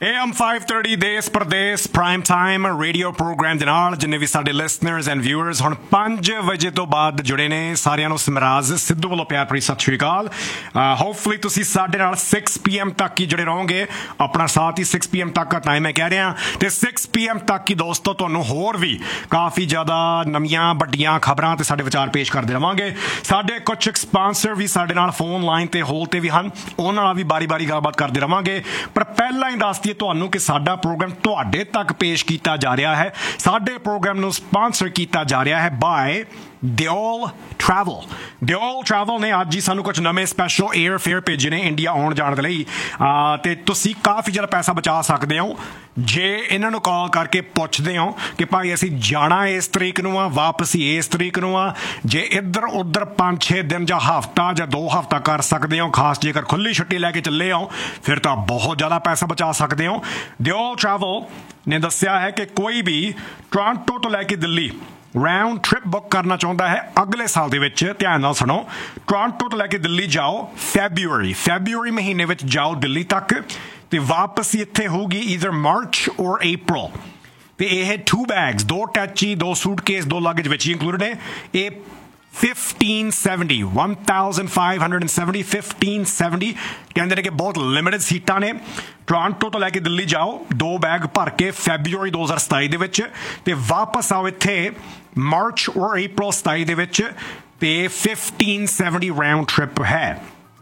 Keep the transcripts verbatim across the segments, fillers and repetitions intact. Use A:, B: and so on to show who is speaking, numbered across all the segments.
A: A M five thirty देश प्रदेश prime time radio programme ਦੇ ਨਾਲ ਜਿੰਨੇ ਵੀ ਸਾਡੇ ਲਿਸਨਰਸ ਐਂਡ ਵਿਊਅਰਸ ਹੁਣ ਪੰਜ ਵਜੇ ਤੋਂ ਬਾਅਦ ਜੁੜੇ ਨੇ ਸਾਰਿਆਂ ਨੂੰ ਸਮਰਾਜ ਸਿੱਧੂ ਵੱਲੋਂ ਪਿਆਰ ਭਰੀ ਸਤਿ ਸ਼੍ਰੀ ਅਕਾਲ ਹੋਪਫੁਲੀ ਤੁਸੀਂ ਸਾਡੇ ਨਾਲ six p m ਤੱਕ ਹੀ ਜੁੜੇ ਰਹੋਗੇ ਆਪਣਾ ਸਾਥ ਹੀ six p m ਤੱਕ ਦਾ ਟਾਈਮ ਮੈਂ ਕਹਿ ਰਿਹਾ ਤੇ six p m ਤੱਕ ਹੀ ਦੋਸਤੋ ਤੁਹਾਨੂੰ ਹੋਰ ਵੀ ਕਾਫੀ ਜ਼ਿਆਦਾ ਨਵੀਆਂ ਵੱਡੀਆਂ ਖਬਰਾਂ ਤੇ ਸਾਡੇ ਵਿਚਾਰ ਪੇਸ਼ ਕਰਦੇ ਰਵਾਂਗੇ ਸਾਡੇ ਕੁਝ ਸਪਾਂਸਰ ਵੀ ਸਾਡੇ ਨਾਲ ਫੋਨ ਲਾਈਨ ਤੇ ਹੋਲ ਤੇ ਵੀ ਹਨ ਉਹਨਾਂ ਨਾਲ ਵੀ ਬਾਰੀ ਬਾਰੀ ਗੱਲਬਾਤ ਕਰਦੇ ਰਵਾਂਗੇ ਪਰ ਪਹਿਲਾਂ ਹੀ ਦੱਸ ਤੁਹਾਨੂੰ ਕਿ ਸਾਡਾ ਪ੍ਰੋਗਰਾਮ ਤੁਹਾਡੇ ਤੱਕ ਪੇਸ਼ ਕੀਤਾ ਜਾ ਰਿਹਾ ਹੈ ਸਾਡੇ ਪ੍ਰੋਗਰਾਮ ਨੂੰ ਸਪਾਂਸਰ ਕੀਤਾ ਜਾ ਰਿਹਾ ਹੈ bye Deol travel Deol travel ਨੇ ਅੱਜ ਹੀ ਸਾਨੂੰ ਕੁਝ ਨਵੇਂ ਸਪੈਸ਼ਲ 에ਅਰ ਫੇਅਰ ਭੇਜੇ ਨੇ ਇੰਡੀਆ ਆਉਣ ਜਾਣ ਦੇ ਲਈ ਤੇ ਤੁਸੀਂ ਕਾਫੀ ਜ਼ਿਆਦਾ ਪੈਸਾ ਬਚਾ ਸਕਦੇ ਹੋ ਜੇ ਇਹਨਾਂ ਨੂੰ ਕਾਲ ਕਰਕੇ ਪੁੱਛਦੇ ਹੋ ਕਿ ਭਾਈ ਅਸੀਂ ਜਾਣਾ ਇਸ ਤਰੀਕ ਨੂੰ ਆ ਵਾਪਸੀ ਇਸ ਤਰੀਕ ਨੂੰ ਆ ਜੇ ਇੱਧਰ ਉੱਧਰ ਪੰਜ ਛੇ ਦਿਨ ਜਾਂ ਹਫ਼ਤਾ ਜਾਂ ਦੋ ਹਫ਼ਤਾ ਕਰ ਸਕਦੇ ਹੋ ਖਾਸ ਜੇਕਰ ਖੁੱਲੀ ਛੁੱਟੀ ਲੈ ਕੇ ਚੱਲੇ ਹੋ ਫਿਰ ਤਾਂ ਬਹੁਤ ਜ਼ਿਆਦਾ ਪੈਸਾ ਬਚਾ ਸਕਦੇ ਹੋ ਦਿਓਲ ਟਰੈਵਲ ਨੇ ਦੱਸਿਆ ਹੈ ਕਿ ਕੋਈ ਵੀ ਟੋਰਾਂਟੋ ਤੋਂ ਲੈ ਕੇ ਦਿੱਲੀ ਰਾਊਂਡ ਟ੍ਰਿਪ ਬੁੱਕ ਕਰਨਾ ਚਾਹੁੰਦਾ ਹੈ ਅਗਲੇ ਸਾਲ ਦੇ ਵਿੱਚ ਧਿਆਨ ਨਾਲ ਸੁਣੋ ਟੋਰਾਂਟੋ ਤੋਂ ਲੈ ਕੇ ਦਿੱਲੀ ਜਾਓ ਫੈਬਰੂਅਰੀ ਫੈਬਰੂਅਰੀ ਮਹੀਨੇ ਵਿੱਚ ਜਾਓ ਦਿੱਲੀ ਤੱਕ ਤੇ ਵਾਪਸੀ ਇੱਥੇ ਹੋਊਗੀ ਈਦਰ ਮਾਰਚ ਔਰ ਅਪ੍ਰੈਲ ਤੇ ਇਹ ਟੂ ਬੈਗਸ ਦੋ ਟੈਚੀ ਦੋ ਸੂਟਕੇਸ ਦੋ ਲਗੇਜ ਵਿੱਚ ਹੀ ਇਨਕਲੂਡਡ ਨੇ ਇਹ fifteen seventy one thousand five hundred seventy fifteen seventy ਕਹਿੰਦੇ ਨੇ ਕਿ ਬਹੁਤ ਲਿਮਿਟਡ ਸੀਟਾਂ ਨੇ ਟੋਰਾਂਟੋ ਤੋਂ ਲੈ ਕੇ ਦਿੱਲੀ ਜਾਓ ਦੋ ਬੈਗ ਭਰ ਕੇ ਫੈਬਰੂਅਰੀ ਦੋ ਹਜ਼ਾਰ ਸਤਾਈ ਦੇ ਵਿੱਚ ਤੇ ਵਾਪਸ ਆਓ ਇੱਥੇ ਮਾਰਚ ਔਰ ਅਪ੍ਰੈਲ ਸਤਾਈ ਦੇ ਵਿੱਚ ਤੇ fifteen seventy ਰਾਊਂਡ ਟ੍ਰਿਪ ਹੈ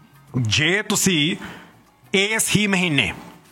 A: ਜੇ ਤੁਸੀਂ ਇਸ ਹੀ ਮਹੀਨੇ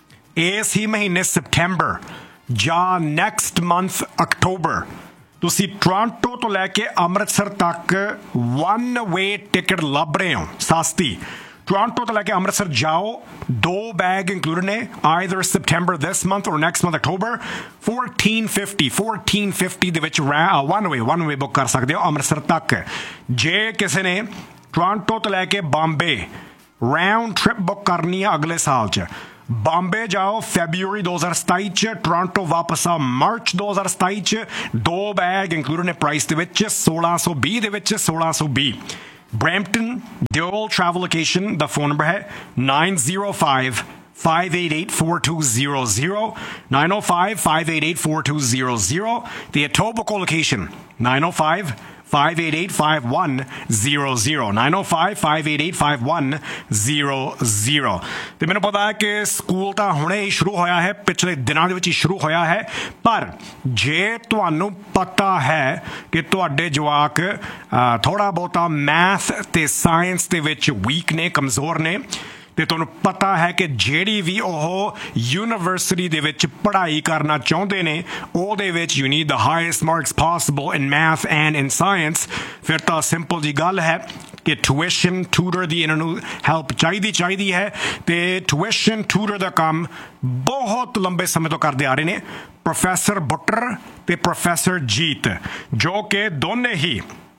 A: ਇਸ ਹੀ ਮਹੀਨੇ ਸਪਟੈਂਬਰ ਜਾਂ ਨੈਕਸਟ ਮੰਥ ਅਕਤੂਬਰ ਤੁਸੀਂ ਟੋਰਾਂਟੋ ਤੋਂ ਲੈ ਕੇ ਅੰਮ੍ਰਿਤਸਰ ਤੱਕ ਵਨ ਵੇ ਟਿਕਟ ਲੱਭ ਰਹੇ ਹੋ ਸਸਤੀ ਟੋਰਾਂਟੋ ਤੋਂ ਲੈ ਕੇ ਅੰਮ੍ਰਿਤਸਰ ਜਾਓ ਦੋ ਬੈਗ ਇਨਕਲੂਡਡ ਨੇ ਆਈਦਰ ਸਪਟੈਂਬਰ ਦਿਸ ਮੰਥ ਔਰ next month October fourteen fifty fourteen fifty ਦੇ ਵਿੱਚ one way one way book ਕਰ ਸਕਦੇ ਹੋ ਅੰਮ੍ਰਿਤਸਰ ਤੱਕ ਜੇ ਕਿਸੇ ਨੇ ਟੋਰਾਂਟੋ ਤੋਂ ਲੈ ਕੇ ਬੰਬੇ ਰਾਊਂਡ ਟ੍ਰਿਪ ਬੁੱਕ ਕਰਨੀ ਆ ਅਗਲੇ ਸਾਲ 'ਚ ਬੰਬੇ ਜਾਓ ਫੈਬਰੂਅਰੀ ਦੋ ਹਜ਼ਾਰ ਸਤਾਈ 'ਚ ਟੋਰਾਂਟੋ ਵਾਪਸ ਆ ਮਾਰਚ ਦੋ ਹਜ਼ਾਰ ਸਤਾਈ 'ਚ ਦੋ ਬੈਗ ਇਨਕਲੂਡਡ ਨੇ ਪ੍ਰਾਈਸ ਦੇ ਵਿੱਚ ਸੋਲਾਂ ਸੌ ਵੀਹ ਦੇ ਵਿੱਚ ਸੋਲਾਂ ਸੌ ਵੀਹ ਬਰੈਂਪਟਨ ਦਿਓਲ ਟਰੈਵਲ ਲੋਕੇਸ਼ਨ ਦਾ ਫੋਨ ਨੰਬਰ ਹੈ nine zero five five eight eight four two zero zero nine oh five five eight eight four two zero zero the Etobicoke location nine oh five five eight eight five one zero zero nine oh five five eight eight five one zero zero ਤੇ ਮੈਨੂੰ ਪਤਾ ਹੈ ਕਿ school ਤਾਂ ਹੁਣੇ ਹੀ ਸ਼ੁਰੂ ਹੋਇਆ ਹੈ ਪਿਛਲੇ ਦਿਨਾਂ ਦੇ ਵਿੱਚ ਹੀ ਸ਼ੁਰੂ ਹੋਇਆ ਹੈ ਪਰ ਜੇ ਤੁਹਾਨੂੰ ਪਤਾ ਹੈ ਕਿ ਤੁਹਾਡੇ ਜਵਾਕ ਥੋੜਾ ਬਹੁਤਾ ਮੈਥ ਤੇ ਸਾਇੰਸ ਦੇ ਵਿੱਚ ਵੀਕ ਨੇ ਕਮਜ਼ੋਰ ਨੇ ਤੇ ਤੁਹਾਨੂੰ ਪਤਾ ਹੈ ਕਿ ਜਿਹੜੀ ਵੀ ਉਹ ਯੂਨੀਵਰਸਿਟੀ ਦੇ ਵਿੱਚ ਪੜ੍ਹਾਈ ਕਰਨਾ ਚਾਹੁੰਦੇ ਨੇ ਉਹਦੇ ਵਿੱਚ you need the highest marks possible in math and in science ਫਿਰ ਤਾਂ ਸਿੰਪਲ ਜੀ ਗੱਲ ਹੈ ਕਿ ਟਿਊਸ਼ਨ ਟਿਊਟਰ ਦੀ ਇਹਨਾਂ ਨੂੰ ਹੈਲਪ ਚਾਹੀਦੀ ਚਾਹੀਦੀ ਹੈ ਤੇ ਟਿਊਸ਼ਨ ਟਿਊਟਰ ਦਾ ਕੰਮ ਬਹੁਤ ਲੰਬੇ ਸਮੇਂ ਤੋਂ ਕਰਦੇ ਆ ਰਹੇ ਨੇ ਪ੍ਰੋਫੈਸਰ ਬੁੱਟਰ ਤੇ ਪ੍ਰੋਫੈਸਰ ਜੀਤ ਜੋ ਕਿ ਦੋਨੇ ਹੀ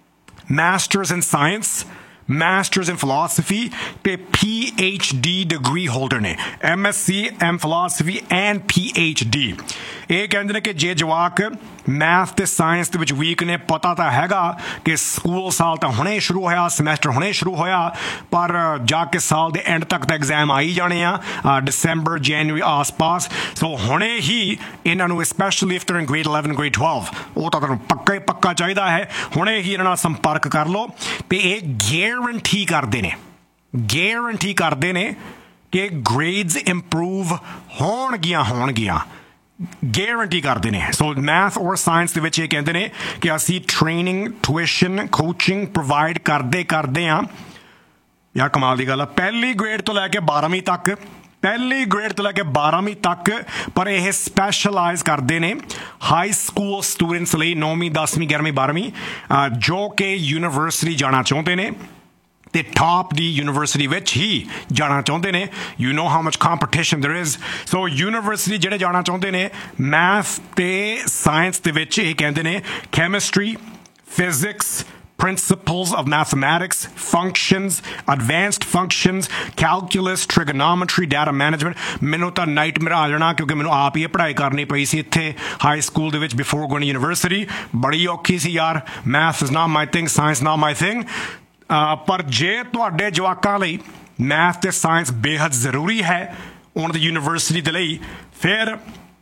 A: masters in science Masters in philosophy ਤੇ P H D degree holder ਨੇ M S C M philosophy and P H D ਇਹ ਕਹਿੰਦੇ ਨੇ ਕਿ ਜੇ ਜਵਾਕ ਮੈਥ ਤੇ ਸਾਇੰਸ ਦੇ ਵਿੱਚ ਵੀਕ ਨੇ ਪਤਾ ਤਾਂ ਹੈਗਾ ਕਿ ਸਕੂਲ ਸਾਲ ਤਾਂ ਹੁਣੇ ਸ਼ੁਰੂ ਹੋਇਆ ਸਮੈਸਟਰ ਹੁਣੇ ਸ਼ੁਰੂ ਹੋਇਆ ਪਰ ਜਾ ਕੇ ਸਾਲ ਦੇ ਐਂਡ ਤੱਕ ਤਾਂ ਐਗਜ਼ਾਮ ਆਈ ਜਾਣੇ ਆ ਦਸੰਬਰ ਜਨਵਰੀ ਆਸ-ਪਾਸ ਸੋ ਹੁਣੇ ਹੀ ਇਹਨਾਂ ਨੂੰ specially if ਦੈਰ in grade eleven grade twelve ਉਹ ਤਾਂ ਤੁਹਾਨੂੰ ਪੱਕਾ ਹੀ ਪੱਕਾ ਚਾਹੀਦਾ ਹੈ ਹੁਣੇ ਹੀ ਇਹਨਾਂ ਨਾਲ ਸੰਪਰਕ ਕਰ ਲਓ ਤੇ ਇਹ ਗੈਰੰਟੀ ਕਰਦੇ ਨੇ ਗੈਰੰਟੀ ਕਰਦੇ ਨੇ ਕਿ ਗ੍ਰੇਡਸ ਇੰਪਰੂਵ ਹੋਣਗੀਆਂ ਹੋਣਗੀਆਂ ਗੈਰੰਟੀ ਕਰਦੇ ਨੇ ਸੋ ਮੈਥ ਔਰ ਸਾਇੰਸ ਦੇ ਵਿੱਚ ਇਹ ਕਹਿੰਦੇ ਨੇ ਕਿ ਅਸੀਂ ਟ੍ਰੇਨਿੰਗ ਟਿਊਸ਼ਨ ਕੋਚਿੰਗ ਪ੍ਰੋਵਾਈਡ ਕਰਦੇ ਕਰਦੇ ਹਾਂ ਯਾਰ ਕਮਾਲ ਦੀ ਗੱਲ ਆ ਪਹਿਲੀ ਗ੍ਰੇਡ ਤੋਂ ਲੈ ਕੇ ਬਾਰ੍ਹਵੀਂ ਤੱਕ ਪਹਿਲੀ ਗ੍ਰੇਡ ਤੋਂ ਲੈ ਕੇ ਬਾਰ੍ਹਵੀਂ ਤੱਕ ਪਰ ਇਹ ਸਪੈਸ਼ਲਾਈਜ਼ ਕਰਦੇ ਨੇ ਹਾਈ ਸਕੂਲ ਸਟੂਡੈਂਟਸ ਲਈ ਨੌਵੀਂ ਦਸਵੀਂ ਗਿਆਰਵੀਂ ਬਾਰ੍ਹਵੀਂ ਜੋ ਕਿ ਯੂਨੀਵਰਸਿਟੀ ਜਾਣਾ ਚਾਹੁੰਦੇ ਨੇ ਤੇ ਟਾਪ ਦੀ ਯੂਨੀਵਰਸਿਟੀ ਵਿੱਚ ਹੀ ਜਾਣਾ ਚਾਹੁੰਦੇ ਨੇ you know how much competition there is so university ਜਿਹੜੇ ਜਾਣਾ ਚਾਹੁੰਦੇ ਨੇ ਮੈਥ ਤੇ ਸਾਇੰਸ ਦੇ ਵਿੱਚ ਇਹ ਕਹਿੰਦੇ ਨੇ chemistry physics principles of mathematics, functions, advanced functions, calculus, trigonometry, data management ਮੈਨੂੰ ਤਾਂ ਨਾਈਟਮੇਅਰ ਆ ਜਾਣਾ ਕਿਉਂਕਿ ਮੈਨੂੰ ਆਪ ਹੀ ਪੜ੍ਹਾਈ ਕਰਨੀ ਪਈ ਸੀ ਇੱਥੇ ਹਾਈ ਸਕੂਲ ਦੇ ਵਿੱਚ ਬਿਫੋਰ ਗੋਇੰਗ ਯੂਨੀਵਰਸਿਟੀ ਬੜੀ ਔਖੀ ਸੀ ਯਾਰ math is not my thing science not my thing ਪਰ ਜੇ ਤੁਹਾਡੇ ਜਵਾਕਾਂ ਲਈ ਮੈਥ ਤੇ ਸਾਇੰਸ ਬੇਹੱਦ ਜ਼ਰੂਰੀ ਹੈ ਉਹਨਾਂ ਦੀ ਯੂਨੀਵਰਸਿਟੀ ਦੇ ਲਈ। ਫਿਰ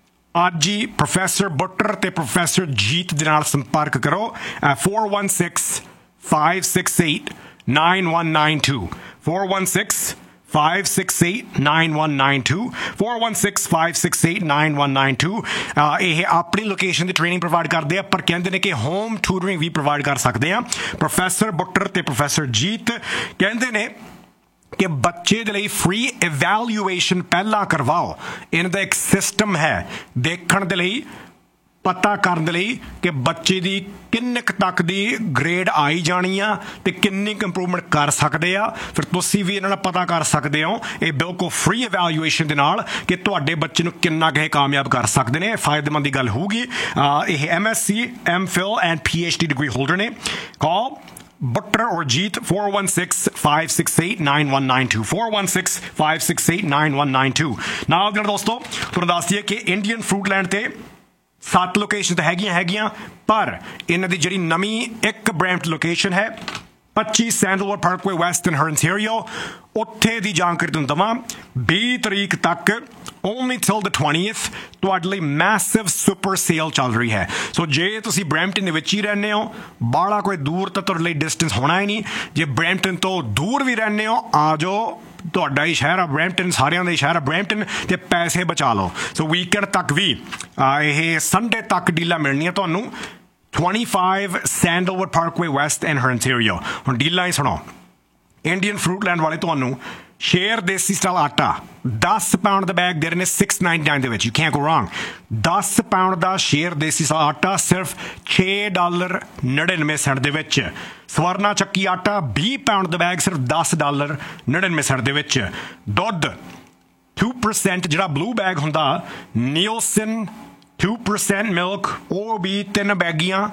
A: ਅੱਜ ਹੀ ਪ੍ਰੋਫੈਸਰ ਬੁੱਟਰ ਤੇ ਪ੍ਰੋਫੈਸਰ ਜੀਤ ਦੇ ਨਾਲ ਸੰਪਰਕ ਕਰੋ four one six, five six eight, nine one nine two four one six, five six eight, nine one nine two four one six, five six eight, nine one nine two ਇਹ ਆਪਣੀ location ਦੀ training provide ਕਰਦੇ ਆ, ਪਰ ਕਹਿੰਦੇ ਨੇ ਕਿ home ਟਿਊਟਰਿੰਗ ਵੀ provide ਕਰ ਸਕਦੇ ਆ। ਪ੍ਰੋਫੈਸਰ ਬੁੱਟਰ ਤੇ ਪ੍ਰੋਫੈਸਰ ਜੀਤ ਕਹਿੰਦੇ ਨੇ ਕਿ ਬੱਚੇ ਦੇ ਲਈ ਫ੍ਰੀ ਇਵੈਲੂਏਸ਼ਨ ਪਹਿਲਾਂ ਕਰਵਾਓ। ਇਹਨਾਂ ਦਾ ਇੱਕ ਸਿਸਟਮ ਹੈ ਦੇਖਣ ਦੇ ਲਈ, ਪਤਾ ਕਰਨ ਦੇ ਲਈ ਕਿ ਬੱਚੇ ਦੀ ਕਿੰਨੇ ਕੁ ਤੱਕ ਦੀ ਗ੍ਰੇਡ ਆਈ ਜਾਣੀ ਆ ਤੇ ਕਿੰਨੀ ਕੁ ਇੰਪਰੂਵਮੈਂਟ ਕਰ ਸਕਦੇ ਆ। ਫਿਰ ਤੁਸੀਂ ਵੀ ਇਹਨਾਂ ਨਾਲ ਪਤਾ ਕਰ ਸਕਦੇ ਹੋ ਇਹ ਬਿਲਕੁਲ ਫ੍ਰੀ ਇਵੈਲੂਏਸ਼ਨ ਦੇ ਨਾਲ ਕਿ ਤੁਹਾਡੇ ਬੱਚੇ ਨੂੰ ਕਿੰਨਾ ਕੁ ਕਾਮਯਾਬ ਕਰ ਸਕਦੇ ਨੇ। ਫਾਇਦੇਮੰਦ ਦੀ ਗੱਲ ਹੋਊਗੀ। ਇਹ M S C, M fill and P H D degree holder ਨੇ। ਕਾਲ Butler or Jeet four one six, five six eight, nine one nine two four one six, five six eight, nine one nine two ਨਾਲ ਦੇ ਦੋਸਤੋ ਤੁਹਾਨੂੰ ਦੱਸ ਦਈਏ ਕਿ Indian ਫਰੂਟਲੈਂਡ ਤੇ ਸੱਤ ਲੋਕੇਸ਼ਨ ਤਾਂ ਹੈਗੀਆਂ ਹੈਗੀਆਂ ਪਰ ਇਹਨਾਂ ਦੀ ਜਿਹੜੀ ਨਵੀਂ ਇੱਕ ਬ੍ਰੈਂਟ ਲੋਕੇਸ਼ਨ ਹੈ ਪੱਚੀ ਸੈਂਡਲਵੁੱਡ ਪਾਰਕਵੇ ਵੈਸਟ ਇਨ ਹਰਨਟੇਰੀਓ, ਉੱਥੇ ਦੀ ਜਾਣਕਾਰੀ ਤੁਹਾਨੂੰ ਦੇਵਾਂ। ਵੀਹ ਤਰੀਕ ਤੱਕ only till the twentieth ਤੁਹਾਡੇ ਲਈ ਮੈਸਿਵ ਸੁਪਰ ਸੇਲ ਚੱਲ ਰਹੀ ਹੈ। ਸੋ ਜੇ ਤੁਸੀਂ ਬਰੈਂਪਟਨ ਦੇ ਵਿੱਚ ਹੀ ਰਹਿੰਦੇ ਹੋ, ਬਾਹਲਾ ਕੋਈ ਦੂਰ ਤਾਂ ਤੁਹਾਡੇ ਲਈ ਡਿਸਟੈਂਸ ਹੋਣਾ ਹੀ ਨਹੀਂ। ਜੇ ਬਰੈਂਪਟਨ ਤੋਂ ਦੂਰ ਵੀ ਰਹਿੰਦੇ ਹੋ, ਆ ਜਾਓ, ਤੁਹਾਡਾ ਹੀ ਸ਼ਹਿਰ ਆ ਬਰੈਂਪਟਨ, ਸਾਰਿਆਂ ਦਾ ਹੀ ਸ਼ਹਿਰ ਆ ਬਰੈਂਪਟਨ, ਤੇ ਪੈਸੇ ਬਚਾ ਲਓ। ਸੋ ਵੀਕਐਂਡ ਤੱਕ ਵੀ ਇਹ ਸੰਡੇ ਤੱਕ ਡੀਲਾਂ ਮਿਲਣੀਆਂ ਤੁਹਾਨੂੰ। twenty-five ਸੈਂਡਲਵੁੱਡ ਪਾਰਕਵੇ ਵੈਸਟ ਇਨ ਹਰਨਟੇਰੀਓ। ਹੁਣ ਡੀਲਾਂ ਹੀ ਸੁਣੋ। ਇੰਡੀਅਨ ਫਰੂਟਲੈਂਡ ਵਾਲੇ ਤੁਹਾਨੂੰ ਸ਼ੇਰ ਦੇਸੀ ਸਟਾਈਲ ਆਟਾ ਦਸ ਪਾਉਂਡ ਦਾ ਬੈਗ ਦੇ ਰਹੇ ਨੇ six ninety-nine ਦੇ ਵਿੱਚ। You can't go wrong. ਦਸ ਪਾਉਂਡ ਦਾ ਸ਼ੇਰ ਦੇਸੀ ਸਟਾਈਲ ਆਟਾ ਸਿਰਫ ਛੇ ਡਾਲਰ ਨੜਿਨਵੇਂ ਸੈਂਟ ਦੇ ਵਿੱਚ। ਸਵਰਨਾ ਚੱਕੀ ਆਟਾ ਵੀਹ ਪਾਉਂਡ ਦਾ ਬੈਗ ਸਿਰਫ ਦਸ ਡਾਲਰ ਨੜਿਨਵੇਂ ਸੈਂਟ ਦੇ ਵਿੱਚ। ਦੁੱਧ two percent ਜਿਹੜਾ ਬਲੂ ਬੈਗ ਹੁੰਦਾ, ਨੀਲਸਨ two percent ਮਿਲਕ, ਉਹ ਵੀ ਤਿੰਨ ਬੈਗੀਆਂ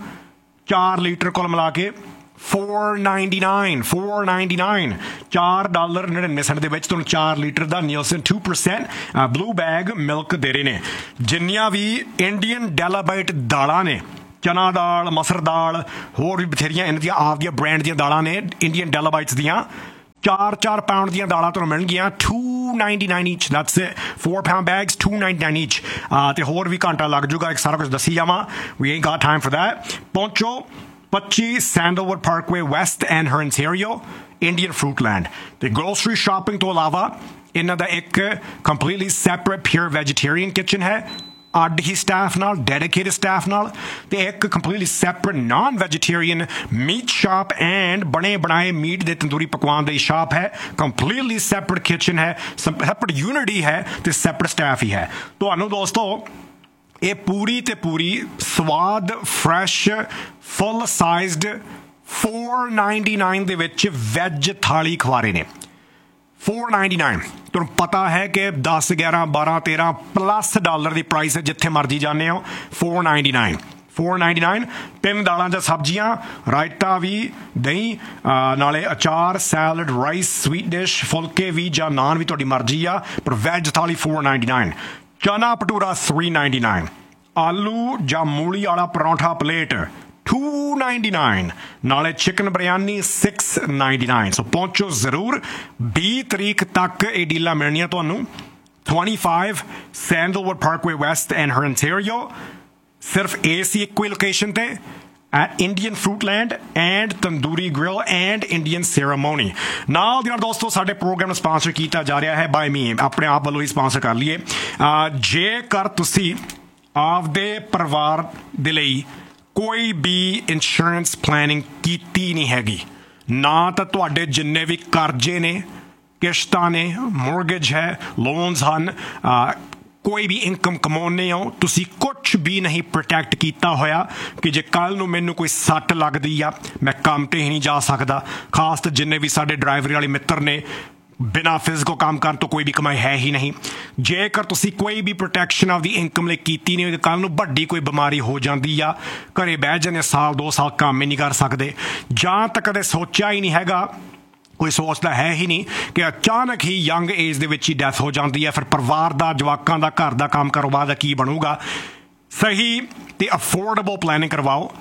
A: ਚਾਰ ਲੀਟਰ ਕੋਲ ਮਿਲਾ ਕੇ four ninety-nine four ninety-nine ਚਾਰ ਡਾਲਰ ਨੜਿਨਵੇਂ ਸੈਂਟ ਦੇ ਵਿੱਚ ਤੁਹਾਨੂੰ ਚਾਰ ਲੀਟਰ ਦਾ Nielsen two percent blue bag milk ਦੇ ਰਹੇ ਨੇ। ਜਿੰਨੀਆਂ ਵੀ ਇੰਡੀਅਨ ਡੈਲਾਬਾਈਟ ਦਾਲਾਂ ਨੇ, ਚਨਾ ਦਾਲ, ਮਸਰ ਦਾਲ, ਹੋਰ ਵੀ ਬਥੇਰੀਆਂ ਇਹਨਾਂ ਦੀਆਂ ਆਪ ਦੀਆਂ ਬ੍ਰਾਂਡ ਦੀਆਂ ਦਾਲਾਂ ਨੇ ਇੰਡੀਅਨ ਡੈਲਾਬਾਈਟਸ ਦੀਆਂ, ਚਾਰ ਚਾਰ ਪਾਉਂਡ ਦੀਆਂ ਦਾਲਾਂ ਤੁਹਾਨੂੰ ਮਿਲਣਗੀਆਂ two ninety-nine each। that's it, four pound bags two ninety-nine each। ਤੇ ਹੋਰ ਵੀ ਘੰਟਾ ਲੱਗ ਜਾਊਗਾ ਇੱਕ ਸਾਰਾ ਕੁਝ ਦੱਸੀ ਜਾਵਾਂ। we ain't got time for that। ਪਹੁੰਚੋ ਪੱਚੀ sandalwood Parkway West and ਹਰਨਟੇਰੀਓ, Indian ਫਰੂਟਲੈਂਡ। ਤੇ ਗਰੋਸਰੀ ਸ਼ਾਪਿੰਗ ਤੋਂ ਇਲਾਵਾ ਇਹਨਾਂ ਦਾ ਇੱਕ completely separate pure vegetarian kitchen ਹੈ, ਅੱਡ ਹੀ ਸਟਾਫ ਨਾਲ, ਡੈਡੀਕੇਟਡ ਸਟਾਫ ਨਾਲ, ਤੇ ਇੱਕ completely separate non vegetarian meat shop and ਬਣੇ ਬਣਾਏ ਮੀਟ ਦੇ ਤੰਦੂਰੀ ਪਕਵਾਨ ਦੀ ਸ਼ਾਪ ਹੈ। ਕੰਪਲੀਟਲੀ ਸੈਪਰੇਟ ਕਿਚਨ ਹੈ, ਸੈਪਰੇਟ ਯੂਨਿਟੀ ਹੈ ਤੇ ਸੈਪਰੇਟ ਸਟਾਫ ਹੀ ਹੈ। ਤੁਹਾਨੂੰ ਦੋਸਤੋ ਇਹ ਪੂਰੀ ਤੇ ਪੂਰੀ ਸਵਾਦ ਫਰੈਸ਼ ਫੁੱਲ ਸਾਈਜ਼ਡ four ninety-nine ਦੇ ਵਿੱਚ ਵੈਜ ਥਾਲੀ ਖਵਾ ਰਹੇ ਨੇ। four ninety-nine ਤੁਹਾਨੂੰ ਪਤਾ ਹੈ ਕਿ ਦਸ ਗਿਆਰਾਂ ਬਾਰਾਂ ਤੇਰਾਂ ਪਲੱਸ ਡਾਲਰ ਦੀ ਪ੍ਰਾਈਸ ਹੈ ਜਿੱਥੇ ਮਰਜੀ ਜਾਂਦੇ ਹੋ। four ninety-nine four ninety-nine ਤਿੰਨ ਦਾਲਾਂ ਜਾਂ ਸਬਜ਼ੀਆਂ, ਰਾਇਤਾ ਵੀ, ਦਹੀਂ, ਨਾਲੇ ਅਚਾਰ, ਸੈਲਡ, ਰਾਈਸ, ਸਵੀਟ ਡਿਸ਼, ਫੁਲਕੇ ਵੀ ਜਾਂ ਨਾਨ ਵੀ ਤੁਹਾਡੀ ਮਰਜ਼ੀ ਆ, ਪਰ ਵੈਜ ਥਾਲੀ four ninety-nine। ਚਨਾ ਭਟੂਰਾ three ninety-nine, ਆਲੂ ਜਾਂ ਮੂਲੀ ਵਾਲਾ ਪਰੌਂਠਾ ਪਲੇਟ two ninety-nine, ਨਾਲੇ ਚਿਕਨ ਬਿਰਿਆਨੀ six ninety-nine। ਸੋ ਪਹੁੰਚੋ ਜ਼ਰੂਰ। ਵੀਹ ਤਰੀਕ ਤੱਕ ਇਹ ਡੀਲਾਂ ਮਿਲਣੀਆਂ ਤੁਹਾਨੂੰ। twenty-five sandalwood Parkway West and ਹਰਨਟੇਰੀਓ, ਸਿਰਫ ਏ ਸੀ ਇੱਕੋ ਹੀ ਲੋਕੇਸ਼ਨ ਤੇ at Indian Fruitland and Tandoori Grill and Indian Ceremony। ਨਾਲ ਦੀ ਨਾਲ ਦੋਸਤੋ ਸਾਡੇ ਪ੍ਰੋਗਰਾਮ ਨੂੰ ਸਪਾਂਸਰ ਕੀਤਾ ਜਾ ਰਿਹਾ ਹੈ ਬਾਈ ਮੀ, ਆਪਣੇ ਆਪ ਵੱਲੋਂ ਹੀ ਸਪਾਂਸਰ ਕਰ ਲਈਏ। ਜੇਕਰ ਤੁਸੀਂ ਆਪਦੇ ਪਰਿਵਾਰ ਦੇ ਲਈ ਕੋਈ ਵੀ ਇੰਸ਼ੋਰੈਂਸ ਪਲੈਨਿੰਗ ਕੀਤੀ ਨਹੀਂ ਹੈਗੀ, ਨਾ ਤਾਂ ਤੁਹਾਡੇ ਜਿੰਨੇ ਵੀ ਕਰਜ਼ੇ ਨੇ, ਕਿਸ਼ਤਾਂ ਨੇ, ਮੋਰਗੇਜ ਹੈ, ਲੋਨਸ ਹਨ, ਕੋਈ ਵੀ ਇਨਕਮ ਕਮਾਉਂਦੇ ਹੋ, ਤੁਸੀਂ ਕੁਛ ਵੀ ਨਹੀਂ ਪ੍ਰੋਟੈਕਟ ਕੀਤਾ ਹੋਇਆ ਕਿ ਜੇ ਕੱਲ੍ਹ ਨੂੰ ਮੈਨੂੰ ਕੋਈ ਸੱਟ ਲੱਗਦੀ ਆ ਮੈਂ ਕੰਮ 'ਤੇ ਹੀ ਨਹੀਂ ਜਾ ਸਕਦਾ। ਖਾਸ ਤਾਂ ਜਿੰਨੇ ਵੀ ਸਾਡੇ ਡਰਾਈਵਰੀ ਵਾਲੇ ਮਿੱਤਰ ਨੇ, ਬਿਨਾਂ ਫਿਜ਼ੀਕਲ ਕੰਮ ਕਰਨ ਤੋਂ ਕੋਈ ਵੀ ਕਮਾਈ ਹੈ ਹੀ ਨਹੀਂ। ਜੇਕਰ ਤੁਸੀਂ ਕੋਈ ਵੀ ਪ੍ਰੋਟੈਕਸ਼ਨ ਆਪਦੀ ਇਨਕਮ ਲਈ ਕੀਤੀ ਨਹੀਂ, ਕੱਲ੍ਹ ਨੂੰ ਵੱਡੀ ਕੋਈ ਬਿਮਾਰੀ ਹੋ ਜਾਂਦੀ ਆ, ਘਰੇ ਬਹਿ ਜਾਂਦੇ ਸਾਲ ਦੋ ਸਾਲ ਕੰਮ ਹੀ ਨਹੀਂ ਕਰ ਸਕਦੇ, ਜਾਂ ਤਾਂ ਕਦੇ ਸੋਚਿਆ ਹੀ ਨਹੀਂ ਹੈਗਾ, ਕੋਈ ਸੋਚਦਾ ਹੈ ਹੀ ਨਹੀਂ ਕਿ ਅਚਾਨਕ ਹੀ ਯੰਗ ਏਜ ਦੇ ਵਿੱਚ ਹੀ ਡੈਥ ਹੋ ਜਾਂਦੀ ਹੈ, ਫਿਰ ਪਰਿਵਾਰ ਦਾ, ਜਵਾਕਾਂ ਦਾ, ਘਰ ਦਾ ਕੰਮ ਕਾਰੋਬਾਰ ਦਾ ਕੀ ਬਣੂਗਾ। ਸਹੀ ਤੇ ਅਫੋਰਡੇਬਲ ਪਲੈਨਿੰਗ ਕਰਵਾਓ।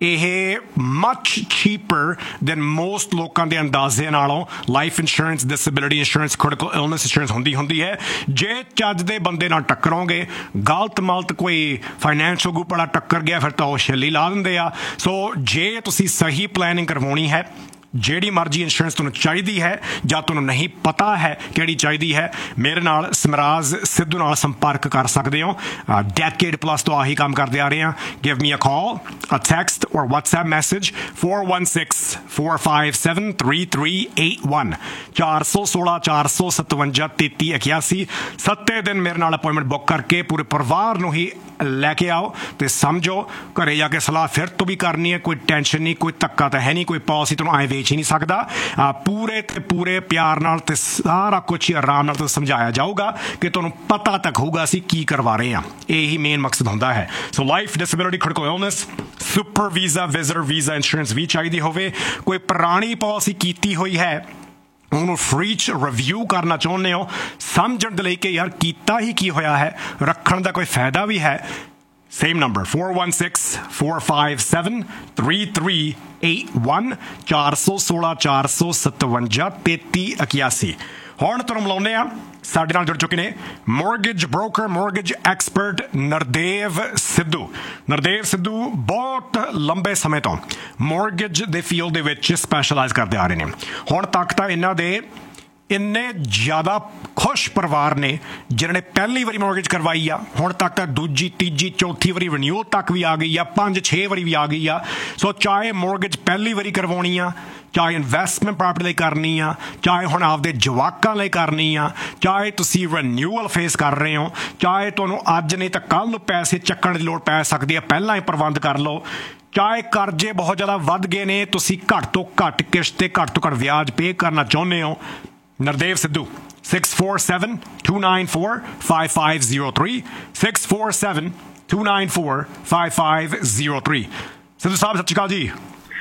A: ਇਹ ਮਚ ਚੀਪਰ ਦੈਨ ਮੋਸਟ ਲੋਕਾਂ ਦੇ ਅੰਦਾਜ਼ੇ ਨਾਲੋਂ life insurance, disability insurance, critical illness insurance ਹੁੰਦੀ ਹੁੰਦੀ ਹੈ। ਜੇ ਚੱਜ ਦੇ ਬੰਦੇ ਨਾਲ ਟੱਕਰੋਗੇ, ਗਲਤ ਮਲਤ ਕੋਈ ਫਾਈਨੈਂਸ਼ੀਅਲ ਗਰੁੱਪ ਵਾਲਾ ਟੱਕਰ ਗਿਆ ਫਿਰ ਤਾਂ ਉਹ ਛਿੱਲੀ ਲਾ ਦਿੰਦੇ ਆ। ਸੋ ਜੇ ਤੁਸੀਂ ਸਹੀ ਪਲੈਨਿੰਗ ਕਰਵਾਉਣੀ ਹੈ, ਜਿਹੜੀ ਮਰਜ਼ੀ ਇੰਸ਼ੋਰੈਂਸ ਤੁਹਾਨੂੰ ਚਾਹੀਦੀ ਹੈ ਜਾਂ ਤੁਹਾਨੂੰ ਨਹੀਂ ਪਤਾ ਹੈ ਕਿਹੜੀ ਚਾਹੀਦੀ ਹੈ, ਮੇਰੇ ਨਾਲ ਸਮਰਾਜ ਸਿੱਧੂ ਨਾਲ ਸੰਪਰਕ ਕਰ ਸਕਦੇ ਹੋ। ਡੈਕੇਡ ਪਲੱਸ ਤੋਂ ਆਹੀ ਕੰਮ ਕਰਦੇ ਆ ਰਹੇ ਹਾਂ। ਗਿਵ ਮੀ ਅ ਕਾਲ, ਅ ਟੈਕਸਟ ਔਰ WhatsApp message four one six four five seven three three eight one ਚਾਰ ਸੌ ਸੋਲਾਂ ਚਾਰ ਸੌ ਸਤਵੰਜਾ ਤੇਤੀ ਇਕਿਆਸੀ। ਸੱਤੇ ਦਿਨ ਮੇਰੇ ਨਾਲ ਅਪਾਇੰਟਮੈਂਟ ਬੁੱਕ ਕਰਕੇ ਪੂਰੇ ਪਰਿਵਾਰ ਨੂੰ ਹੀ ਲੈ ਕੇ ਆਓ ਤੇ ਸਮਝੋ। ਘਰੇ ਜਾ ਕੇ ਸਲਾਹ ਫਿਰ ਤੋਂ ਵੀ ਕਰਨੀ ਹੈ, ਕੋਈ ਟੈਨਸ਼ਨ ਨਹੀਂ, ਕੋਈ ਧੱਕਾ ਤਾਂ ਹੈ ਨਹੀਂ, ਕੋਈ ਪਾਲਿਸੀ ਤੁਹਾਨੂੰ ਐਂ ਵੇਚ ਹੀ ਨਹੀਂ ਸਕਦਾ। ਪੂਰੇ ਤੇ ਪੂਰੇ ਪਿਆਰ ਨਾਲ ਤੇ ਸਾਰਾ ਕੁਛ ਹੀ ਆਰਾਮ ਨਾਲ ਸਮਝਾਇਆ ਜਾਊਗਾ ਕਿ ਤੁਹਾਨੂੰ ਪਤਾ ਤੱਕ ਹੋਊਗਾ ਅਸੀਂ ਕੀ ਕਰਵਾ ਰਹੇ ਹਾਂ। ਇਹੀ ਮੇਨ ਮਕਸਦ ਹੁੰਦਾ ਹੈ। ਸੋ life, disability, critical illness, super visa, visitor visa insurance ਵੀ ਚਾਹੀਦੀ ਹੋਵੇ, ਕੋਈ ਪੁਰਾਣੀ ਪਾਲਿਸੀ ਕੀਤੀ ਹੋਈ ਹੈ ਉਹਨੂੰ ਫਰੀ 'ਚ ਰਿਵਿਊ ਕਰਨਾ ਚਾਹੁੰਦੇ ਹੋ, ਸਮਝਣ ਦੇ ਲਈ ਕਿ ਯਾਰ ਕੀਤਾ ਹੀ ਕੀ ਹੋਇਆ ਹੈ, ਰੱਖਣ ਦਾ ਕੋਈ ਫਾਇਦਾ ਵੀ ਹੈ, same number four one six four five seven three three eight one ਚਾਰ ਸੌ ਸੋਲਾਂ ਚਾਰ ਸੌ ਸਤਵੰਜਾ ਤੇਤੀ ਇਕਿਆਸੀ। ਹੁਣ ਤੁਹਾਨੂੰ ਮਿਲਾਉਂਦੇ ਆ, ਸਾਡੇ ਨਾਲ ਜੁੜ ਚੁੱਕੇ ਨੇ mortgage broker, mortgage expert Nardev Sidhu. Nardev Sidhu ਬਹੁਤ ਲੰਬੇ ਸਮੇਂ ਤੋਂ ਮੋਰਗੇਜ ਦੇ ਫੀਲਡ ਦੇ ਵਿੱਚ ਸਪੈਸ਼ਲਾਈਜ਼ ਕਰਦੇ ਆ ਰਹੇ ਨੇ। ਹੁਣ ਤੱਕ ਤਾਂ ਇਹਨਾਂ ਦੇ ਇੰਨੇ ਜ਼ਿਆਦਾ ਖੁਸ਼ ਪਰਿਵਾਰ ਨੇ ਜਿਨ੍ਹਾਂ ਨੇ ਪਹਿਲੀ ਵਾਰੀ ਮੋਰਗੇਜ ਕਰਵਾਈ ਆ, ਹੁਣ ਤੱਕ ਤਾਂ ਦੂਜੀ, ਤੀਜੀ, ਚੌਥੀ ਵਾਰੀ ਰਿਨਿਊਅਲ ਤੱਕ ਵੀ ਆ ਗਈ ਆ, ਪੰਜ ਛੇ ਵਾਰੀ ਵੀ ਆ ਗਈ ਆ। ਸੋ ਚਾਹੇ ਮੋਰਗੇਜ ਪਹਿਲੀ ਵਾਰੀ ਕਰਵਾਉਣੀ ਆ, ਚਾਹੇ ਇਨਵੈਸਟਮੈਂਟ ਪ੍ਰਾਪਰਟੀ ਲਈ ਕਰਨੀ ਆ, ਚਾਹੇ ਹੁਣ ਆਪਦੇ ਜਵਾਕਾਂ ਲਈ ਕਰਨੀ ਆ, ਚਾਹੇ ਤੁਸੀਂ ਰਿਨਿਊਅਲ ਫੇਸ ਕਰ ਰਹੇ ਹੋ, ਚਾਹੇ ਤੁਹਾਨੂੰ ਅੱਜ ਨਹੀਂ ਤਾਂ ਕੱਲ੍ਹ ਨੂੰ ਪੈਸੇ ਚੱਕਣ ਦੀ ਲੋੜ ਪੈ ਸਕਦੀ ਹੈ, ਪਹਿਲਾਂ ਹੀ ਪ੍ਰਬੰਧ ਕਰ ਲਓ, ਚਾਹੇ ਕਰਜ਼ੇ ਬਹੁਤ ਜ਼ਿਆਦਾ ਵੱਧ ਗਏ ਨੇ, ਤੁਸੀਂ ਘੱਟ ਤੋਂ ਘੱਟ ਕਿਸ਼ਤ ਤੇ ਘੱਟ ਤੋਂ ਘੱਟ ਵਿਆਜ ਪੇ ਕਰਨਾ ਚਾਹੁੰਦੇ ਹੋ, Nardev Sidhu six four seven two nine four five five zero three six four seven two nine four five five zero three। Sidhu ਸਾਹਿਬ ਸਤਿ ਸ਼੍ਰੀ ਅਕਾਲ ਜੀ।